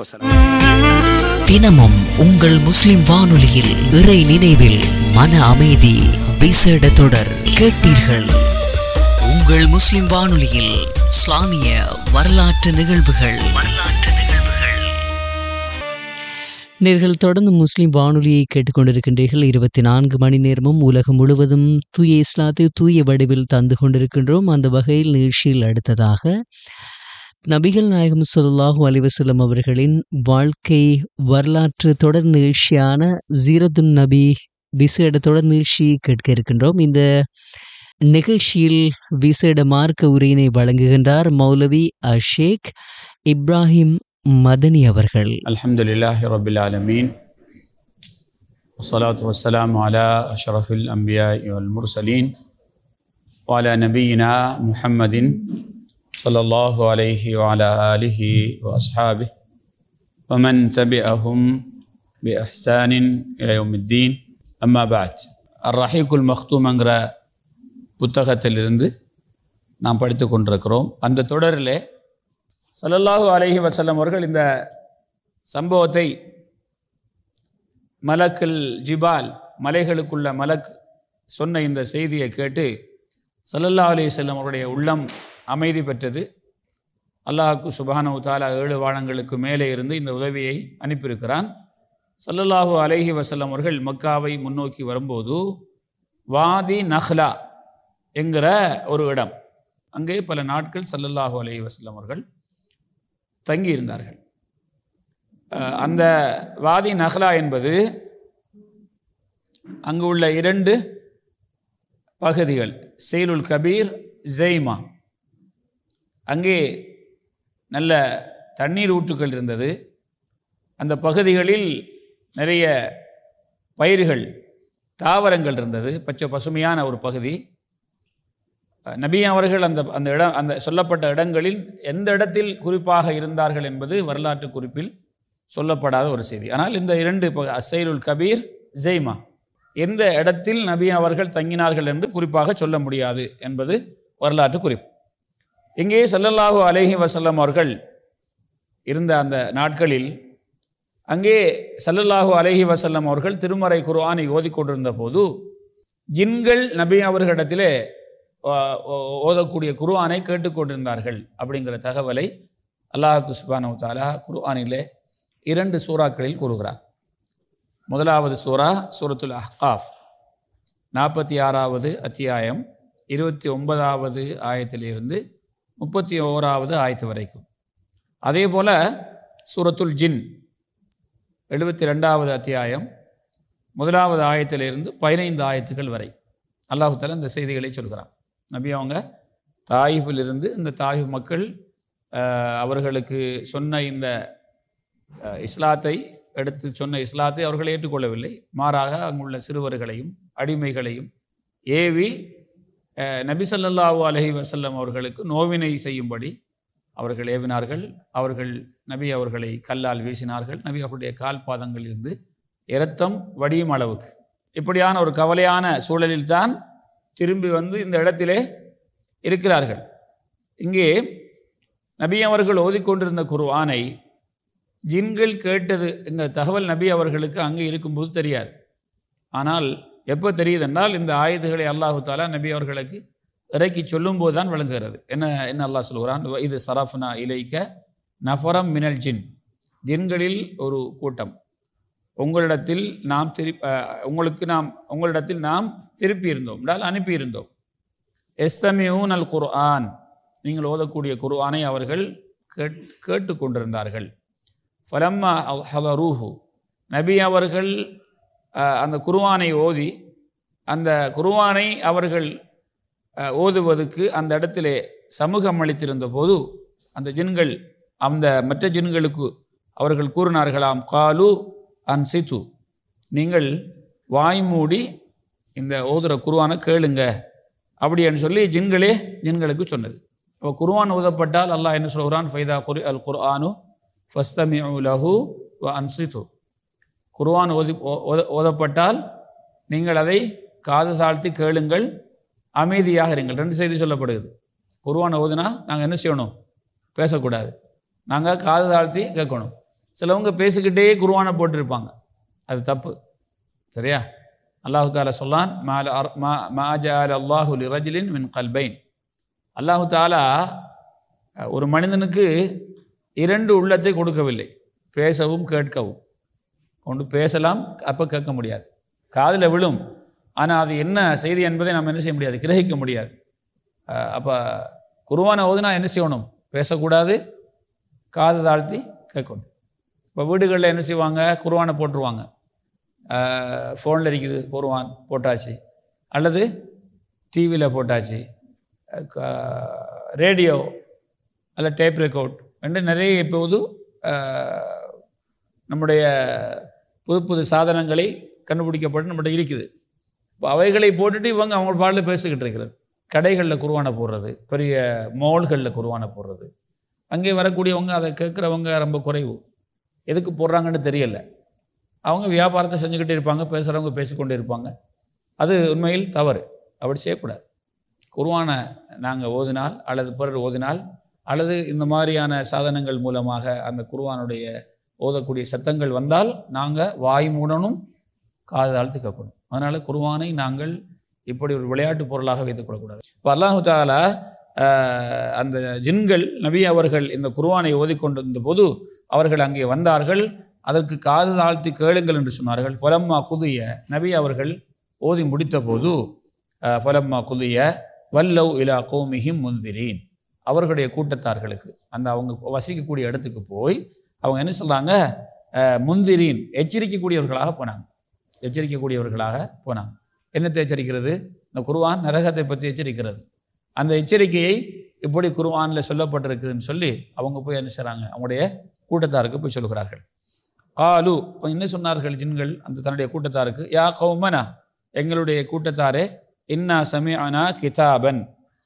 தினமும் உங்கள் முஸ்லிம் வானொலியில் இறை நினைவில் மன அமைதி விசேட தொடர் கேட்டீர்கள். உங்கள் முஸ்லிம் வானொலியில் இஸ்லாமிய வரலாற்று நிகழ்வுகள். நேர்கள் தொடர்ந்து முஸ்லிம் வானொலியை கேட்டுக்கொண்டிருக்கின்றீர்கள். இருபத்தி நான்கு மணி நேரமும் உலகம் முழுவதும் தூய இஸ்லாத்தை தூய வடிவில் தந்து கொண்டிருக்கின்றோம். அந்த வகையில் நிகழ்ச்சியில் அடுத்ததாக நபிகள் நாயகம் ஸல்லல்லாஹு அலைஹி வஸல்லம் அவர்களின் வாழ்க்கை வரலாற்று தொடர் நிகழ்ச்சியான சீரத்துன் நபி விசேட தொடர் நிகழ்ச்சியை கேட்க இருக்கின்றோம். இந்த நிகழ்ச்சியில் விசேட மார்க்க உரையினை வழங்குகின்றார் மௌலவி ஷேக் இப்ராஹிம் மதனி அவர்கள். அல்ஹம்துலில்லாஹி ரப்பில் ஆலமீன் வஸ்ஸலாத்து வஸ்ஸலாமு அலா அஷ்ரஃபில் அன்பியாஇ வல் முர்சலீன் வ அலா நபியினா முஹம்மதின் ஸல்லல்லாஹு அலைஹி வ அலா ஆலிஹி வ அஸ்ஹாபிஹி வ மன் தபிஅஹும் பி இஹ்சானின் இலா யௌமித்தீன். அம்மா பஅத். அர்-ரஹீகுல் மக்தூம்ங்கிற புத்தகத்திலிருந்து நாம் படித்து கொண்டிருக்கிறோம். அந்த தொடரில் ஸல்லல்லாஹு அலைஹி வஸல்லம் அவர்கள் இந்த சம்பவத்தை மலக்குல் ஜிபால் மலைகளுக்குள்ள மலக் சொன்ன இந்த செய்தியை கேட்டு ஸல்லல்லாஹு அலைஹி வஸல்லம் அவருடைய உள்ளம் அமைதி பெற்றது. அல்லாஹ்வுக்கு சுப்ஹானஹு தஆலா ஏழு வானங்களுக்கு மேலே இருந்து இந்த உதவியை அனுப்பியிருக்கிறான். ஸல்லல்லாஹு அலைஹி வஸல்லம் அவர்கள் மக்காவை முன்னோக்கி வரும்போது வாதி நஹ்லா என்கிற ஒரு இடம், அங்கே பல நாட்கள் ஸல்லல்லாஹு அலைஹி வஸல்லம் அவர்கள் தங்கியிருந்தார்கள். அந்த வாதி நஹ்லா என்பது அங்கு உள்ள இரண்டு பகுதிகள், செய்லுல் கபீர், ஜெய்மா. அங்கே நல்ல தண்ணீர் ஊற்றுக்கள் இருந்தது. அந்த பகுதிகளில் நிறைய பயிர்கள் தாவரங்கள் இருந்தது, பச்சை பசுமையான ஒரு பகுதி. நபி அவர்கள் அந்த அந்த இடம் அந்த சொல்லப்பட்ட இடங்களில் எந்த இடத்தில் குறிப்பாக இருந்தார்கள் என்பது வரலாற்று குறிப்பில் சொல்லப்படாத ஒரு செய்தி. ஆனால் இந்த இரண்டு அஸ்ஸைலுல் கபீர், ஜெய்மா, எந்த இடத்தில் நபி அவர்கள் தங்கினார்கள் என்று குறிப்பாக சொல்ல முடியாது என்பது வரலாற்று குறிப்பு. இங்கே ஸல்லல்லாஹு அலைஹி வஸல்லம் அவர்கள் இருந்த அந்த நாட்களில் அங்கே ஸல்லல்லாஹு அலைஹி வஸல்லம் அவர்கள் திருமறை குர்ஆனை ஓதிக்கொண்டிருந்த போது ஜின்கள் நபி அவர்களிடத்திலே ஓதக்கூடிய குர்ஆனை கேட்டுக்கொண்டிருந்தார்கள் அப்படிங்கிற தகவலை அல்லாஹ் சுப்ஹானஹு வ தஆலா குர்ஆனிலே இரண்டு சூறாக்களில் கூறுகிறார். முதலாவது சூரா சூரத்துல் அஹ்காஃப், நாற்பத்தி ஆறாவது அத்தியாயம், இருபத்தி ஒன்பதாவது ஆயத்திலிருந்து முப்பத்தி ஓராவது ஆயத்து வரைக்கும். அதே போல் சூரத்துல் ஜின், எழுபத்தி ரெண்டாவது அத்தியாயம், முதலாவது ஆயத்திலிருந்து பதினைந்து ஆயத்துக்கள் வரை அல்லாஹு தஆலா இந்த செய்திகளை சொல்கிறான். நபி அவங்க தாயிஃபிலிருந்து இந்த தாயிஃப் மக்கள் அவர்களுக்கு சொன்ன இந்த இஸ்லாத்தை எடுத்து சொன்ன இஸ்லாத்தை அவர்கள் ஏற்றுக்கொள்ளவில்லை. மாறாக அங்குள்ள சிறுவர்களையும் அடிமைகளையும் ஏவி நபி ஸல்லல்லாஹு அலைஹி வஸல்லம் அவர்களுக்கு நோவினை செய்யும்படி அவர்கள் ஏவினார்கள். அவர்கள் நபி அவர்களை கல்லால் வீசினார்கள். நபி அவர்களுடைய கால் பாதங்களிலிருந்து இரத்தம் வடியும் அளவுக்கு. இப்படியான ஒரு கவலையான சூழலில் தான் திரும்பி வந்து இந்த இடத்திலே இருக்கிறார்கள். இங்கே நபி அவர்கள் ஓதிக்கொண்டிருந்த குர்ஆனை ஜின்கள் கேட்டது என்ற தகவல் நபி அவர்களுக்கு அங்கே இருக்கும்போது தெரியாது. ஆனால் எப்போ தெரியுதென்றால் இந்த ஆயத்துகளை அல்லாஹு தஆலா நபி அவர்களுக்கு இறக்கி சொல்லும்போது தான் விளங்குகிறது. என்ன என்ன அல்லாஹ் சொல்கிறான், இது சரஃப்னா இலைக்க நஃபரம் மினல் ஜின், ஜின்களில் ஒரு கூட்டம் உங்களிடத்தில் நாம் திருப்பி உங்களுக்கு நாம் உங்களிடத்தில் நாம் திருப்பி இருந்தோம் என்றால் அனுப்பியிருந்தோம். எஸ்தமியூன் அல் குர்ஆன், நீங்கள் ஓதக்கூடிய குர்ஆனை அவர்கள் கேட் கேட்டு கொண்டிருந்தார்கள். ஃபலம்மா ஹதரூஹு, நபி அவர்கள் அந்த குர்ஆனை ஓதி அந்த குர்ஆனை அவர்கள் ஓதுவதற்கு அந்த இடத்திலே சமூகம் அளித்திருந்த போது அந்த ஜின்கள் அந்த மற்ற ஜின்களுக்கு அவர்கள் கூறினார்களாம், காலு அன்சித்து, நீங்கள் வாய் மூடி இந்த ஓதுற குர்ஆனை கேளுங்க அப்படின்னு சொல்லி ஜின்களே ஜின்களுக்கு சொன்னது. அப்போ குர்ஆன் ஓதப்பட்டால் அல்லாஹ் என்ன சொல்கிறான், ஃபைதா குரி அல் குர்ஆனு ஃபஸ்தமிஉ லஹு வ அன்சித்து, குர்ஆன் ஓதி ஓதப்பட்டால் நீங்கள் அதை காது தாழ்த்தி கேளுங்கள், அமைதியாக இருங்கள். ரெண்டு செய்தி சொல்லப்படுது. குர்ஆன் ஓதுனா நாங்கள் என்ன செய்யணும், பேசக்கூடாது, நாங்கள் காது தாழ்த்தி கேட்கணும். சிலவங்க பேசிக்கிட்டே குர்ஆனை போட்டிருப்பாங்க, அது தப்பு. சரியா? அல்லாஹு தாலா சொல்லான், மா ஜஅல அல்லாஹு லிரஜுலின் மின் கல்பைன், அல்லாஹு தாலா ஒரு மனிதனுக்கு இரண்டு உள்ளத்தை கொடுக்கவில்லை, பேசவும் கேட்கவும். ஒன்று பேசலாம், அப்போ கேட்க முடியாது, காதில் விழும், ஆனால் அது என்ன செய்தி என்பதை நாம் என்ன செய்ய முடியாது, கிரகிக்க முடியாது. அப்போ குர்ஆனை ஓதுனா என்ன செய்யணும், பேசக்கூடாது, காது தாழ்த்தி கேட்கணும். இப்போ வீடுகளில் என்ன செய்வாங்க, குர்ஆனை போட்டுருவாங்க, ஃபோனில் இருக்குது குர்ஆன் போட்டாச்சு, அல்லது டிவியில் போட்டாச்சு, ரேடியோ அல்ல டேப் ரெக்கார்ட் என்று நிறைய இப்போது நம்முடைய புது புது சாதனங்களை கண்டுபிடிக்கப்பட்டு நம்மகிட்ட இருக்குது. இப்போ அவைகளை போட்டுட்டு இவங்க அவங்க பாடலில் பேசிக்கிட்டு இருக்கிறது. கடைகளில் குர்ஆனை போடுறது, பெரிய மால்களில் குர்ஆனை போடுறது, அங்கே வரக்கூடியவங்க அதை கேட்குறவங்க ரொம்ப குறைவு. எதுக்கு போடுறாங்கன்னு தெரியலை. அவங்க வியாபாரத்தை செஞ்சுக்கிட்டே இருப்பாங்க, பேசுகிறவங்க பேசிக்கொண்டே இருப்பாங்க. அது உண்மையில் தவறு, அப்படி செய்யக்கூடாது. குர்ஆனை நாங்கள் ஓதினால் அல்லது பிறர் ஓதினால் அல்லது இந்த மாதிரியான சாதனங்கள் மூலமாக அந்த குர்ஆனுடைய ஓதக்கூடிய சத்தங்கள் வந்தால் நாங்கள் வாய் மூடணும், காது தாழ்த்தி கேட்கணும். அதனால் குர்ஆனை நாங்கள் இப்படி ஒரு விளையாட்டு பொருளாக வைத்துக் கொள்ளக்கூடாது. இப்போ அல்லாஹு தஆலா அந்த ஜின்கள் நபி அவர்கள் இந்த குர்ஆனை ஓதிக்கொண்டிருந்த போது அவர்கள் அங்கே வந்தார்கள். அதற்கு காது தாழ்த்தி கேளுங்கள் என்று சொன்னார்கள். ஃபலம்மா குதிய, நபி அவர்கள் ஓதி முடித்த போது ஃபலம்மா குதிய வல்லவ் இலா கௌமிஹிம் முன்திரீன், அவர்களுடைய கூட்டத்தார்களுக்கு அந்த அவங்க வசிக்கக்கூடிய இடத்துக்கு போய் அவங்க என்ன சொல்கிறாங்க, முந்திரீன், எச்சரிக்கக்கூடியவர்களாக போனாங்க. எச்சரிக்கக்கூடியவர்களாக போனாங்க. என்னத்தை எச்சரிக்கிறது, இந்த குர்ஆன் நரகத்தை பற்றி எச்சரிக்கிறது. அந்த எச்சரிக்கையை இப்படி குர்ஆனில் சொல்லப்பட்டிருக்குதுன்னு சொல்லி அவங்க போய் என்ன செய்கிறாங்க, அவங்களுடைய கூட்டத்தாருக்கு போய் சொல்கிறார்கள். காலு, என்ன சொன்னார்கள் ஜின்கள் அந்த தன்னுடைய கூட்டத்தாருக்கு, யா கௌமனா, எங்களுடைய கூட்டத்தாரே, இன்னா சமிஅனா கிதாபன்,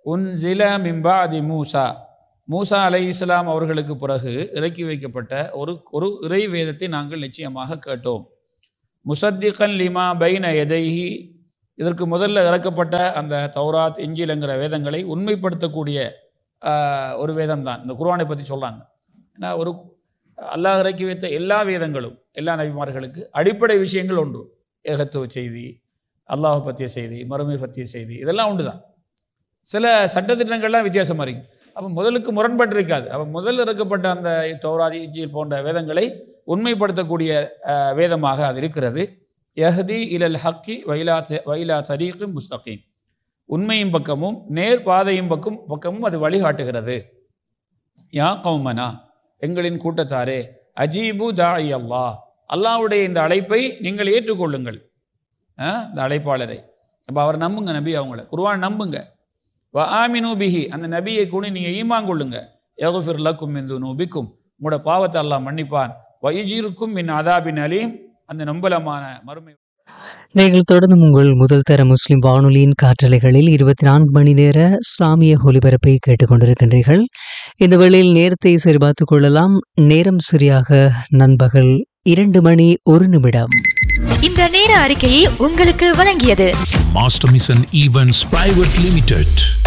உன்சில மின் பஅதி மூசா, மூசா அலைஹிஸ்ஸலாம் அவர்களுக்கு பிறகு இறக்கி வைக்கப்பட்ட ஒரு ஒரு இறை வேதத்தை நாங்கள் நிச்சயமாக கேட்டோம். முசத்திகன் லிமா பைன எதைஹி, இதற்கு முதல்ல இறக்கப்பட்ட அந்த தௌராத் இஞ்சில் என்கிற வேதங்களை உண்மைப்படுத்தக்கூடிய ஒரு வேதம் தான் இந்த குர்ஆனை பற்றி சொல்கிறாங்க. ஏன்னா ஒரு அல்லாஹ் இறக்கி வைத்த எல்லா வேதங்களும் எல்லா நபிமார்களுக்கு அடிப்படை விஷயங்கள் உண்டு. ஏகத்துவ செய்தி, அல்லாஹ் பற்றிய செய்தி, மறுமை பற்றிய செய்தி, இதெல்லாம் உண்டு தான். சில சட்டத்திட்டங்கள்லாம் வித்தியாசமாக இருக்கும். அப்போ முதலுக்கு முரண்பட்டு இருக்காது. அப்போ முதல் இறக்கப்பட்ட அந்த தௌராத் இஞ்சில் போன்ற வேதங்களை உண்மைப்படுத்தக்கூடிய வேதமாக அது இருக்கிறது. யஹ்தி இலல் ஹக்கி வைலா வைலா தரீக்கும் முஸ்தகீம், உண்மையும் பக்கமும் நேர் பாதையும் பக்கம் பக்கமும் அது வழிகாட்டுகிறது. யா கௌமனா, எங்களின் கூட்டத்தாரே, அஜீபு தாஇ அல்லாஹ், அல்லாஹ்வுடைய இந்த அழைப்பை நீங்கள் ஏற்றுக்கொள்ளுங்கள். இந்த அழைப்பாளரை அப்போ அவர் நம்புங்க, நபி அவங்கள குர்ஆன் நம்புங்க. வ ஆமினு பிஹி, அந்த நபியை கூட நீங்கள் ஈமான் கொள்ளுங்க. யக்ஃபிர் லக்கும் மின் துனூபிக்கும், உங்களோட பாவத்தை அல்லாஹ் மன்னிப்பான். வ யுஜிருக்கும் மின் அதாபின் அலீம், அந்த நம்பலமான மறுமை. நீங்கள் தொடர்ந்து உங்கள் முதல் தர முஸ்லிம் வானொலியின் காற்றலைகளில் இருபத்தி நான்கு மணி நேர இஸ்லாமிய ஒலிபரப்பை கேட்டுக்கொண்டிருக்கின்றீர்கள். இந்த வேளையில் நேரத்தை சரிபார்த்துக் கொள்ளலாம். நேரம் சரியாக நண்பகல் இரண்டு மணி ஒரு நிமிடம். இந்த நேர அறிக்கையை உங்களுக்கு வழங்கியது master mission events private limited.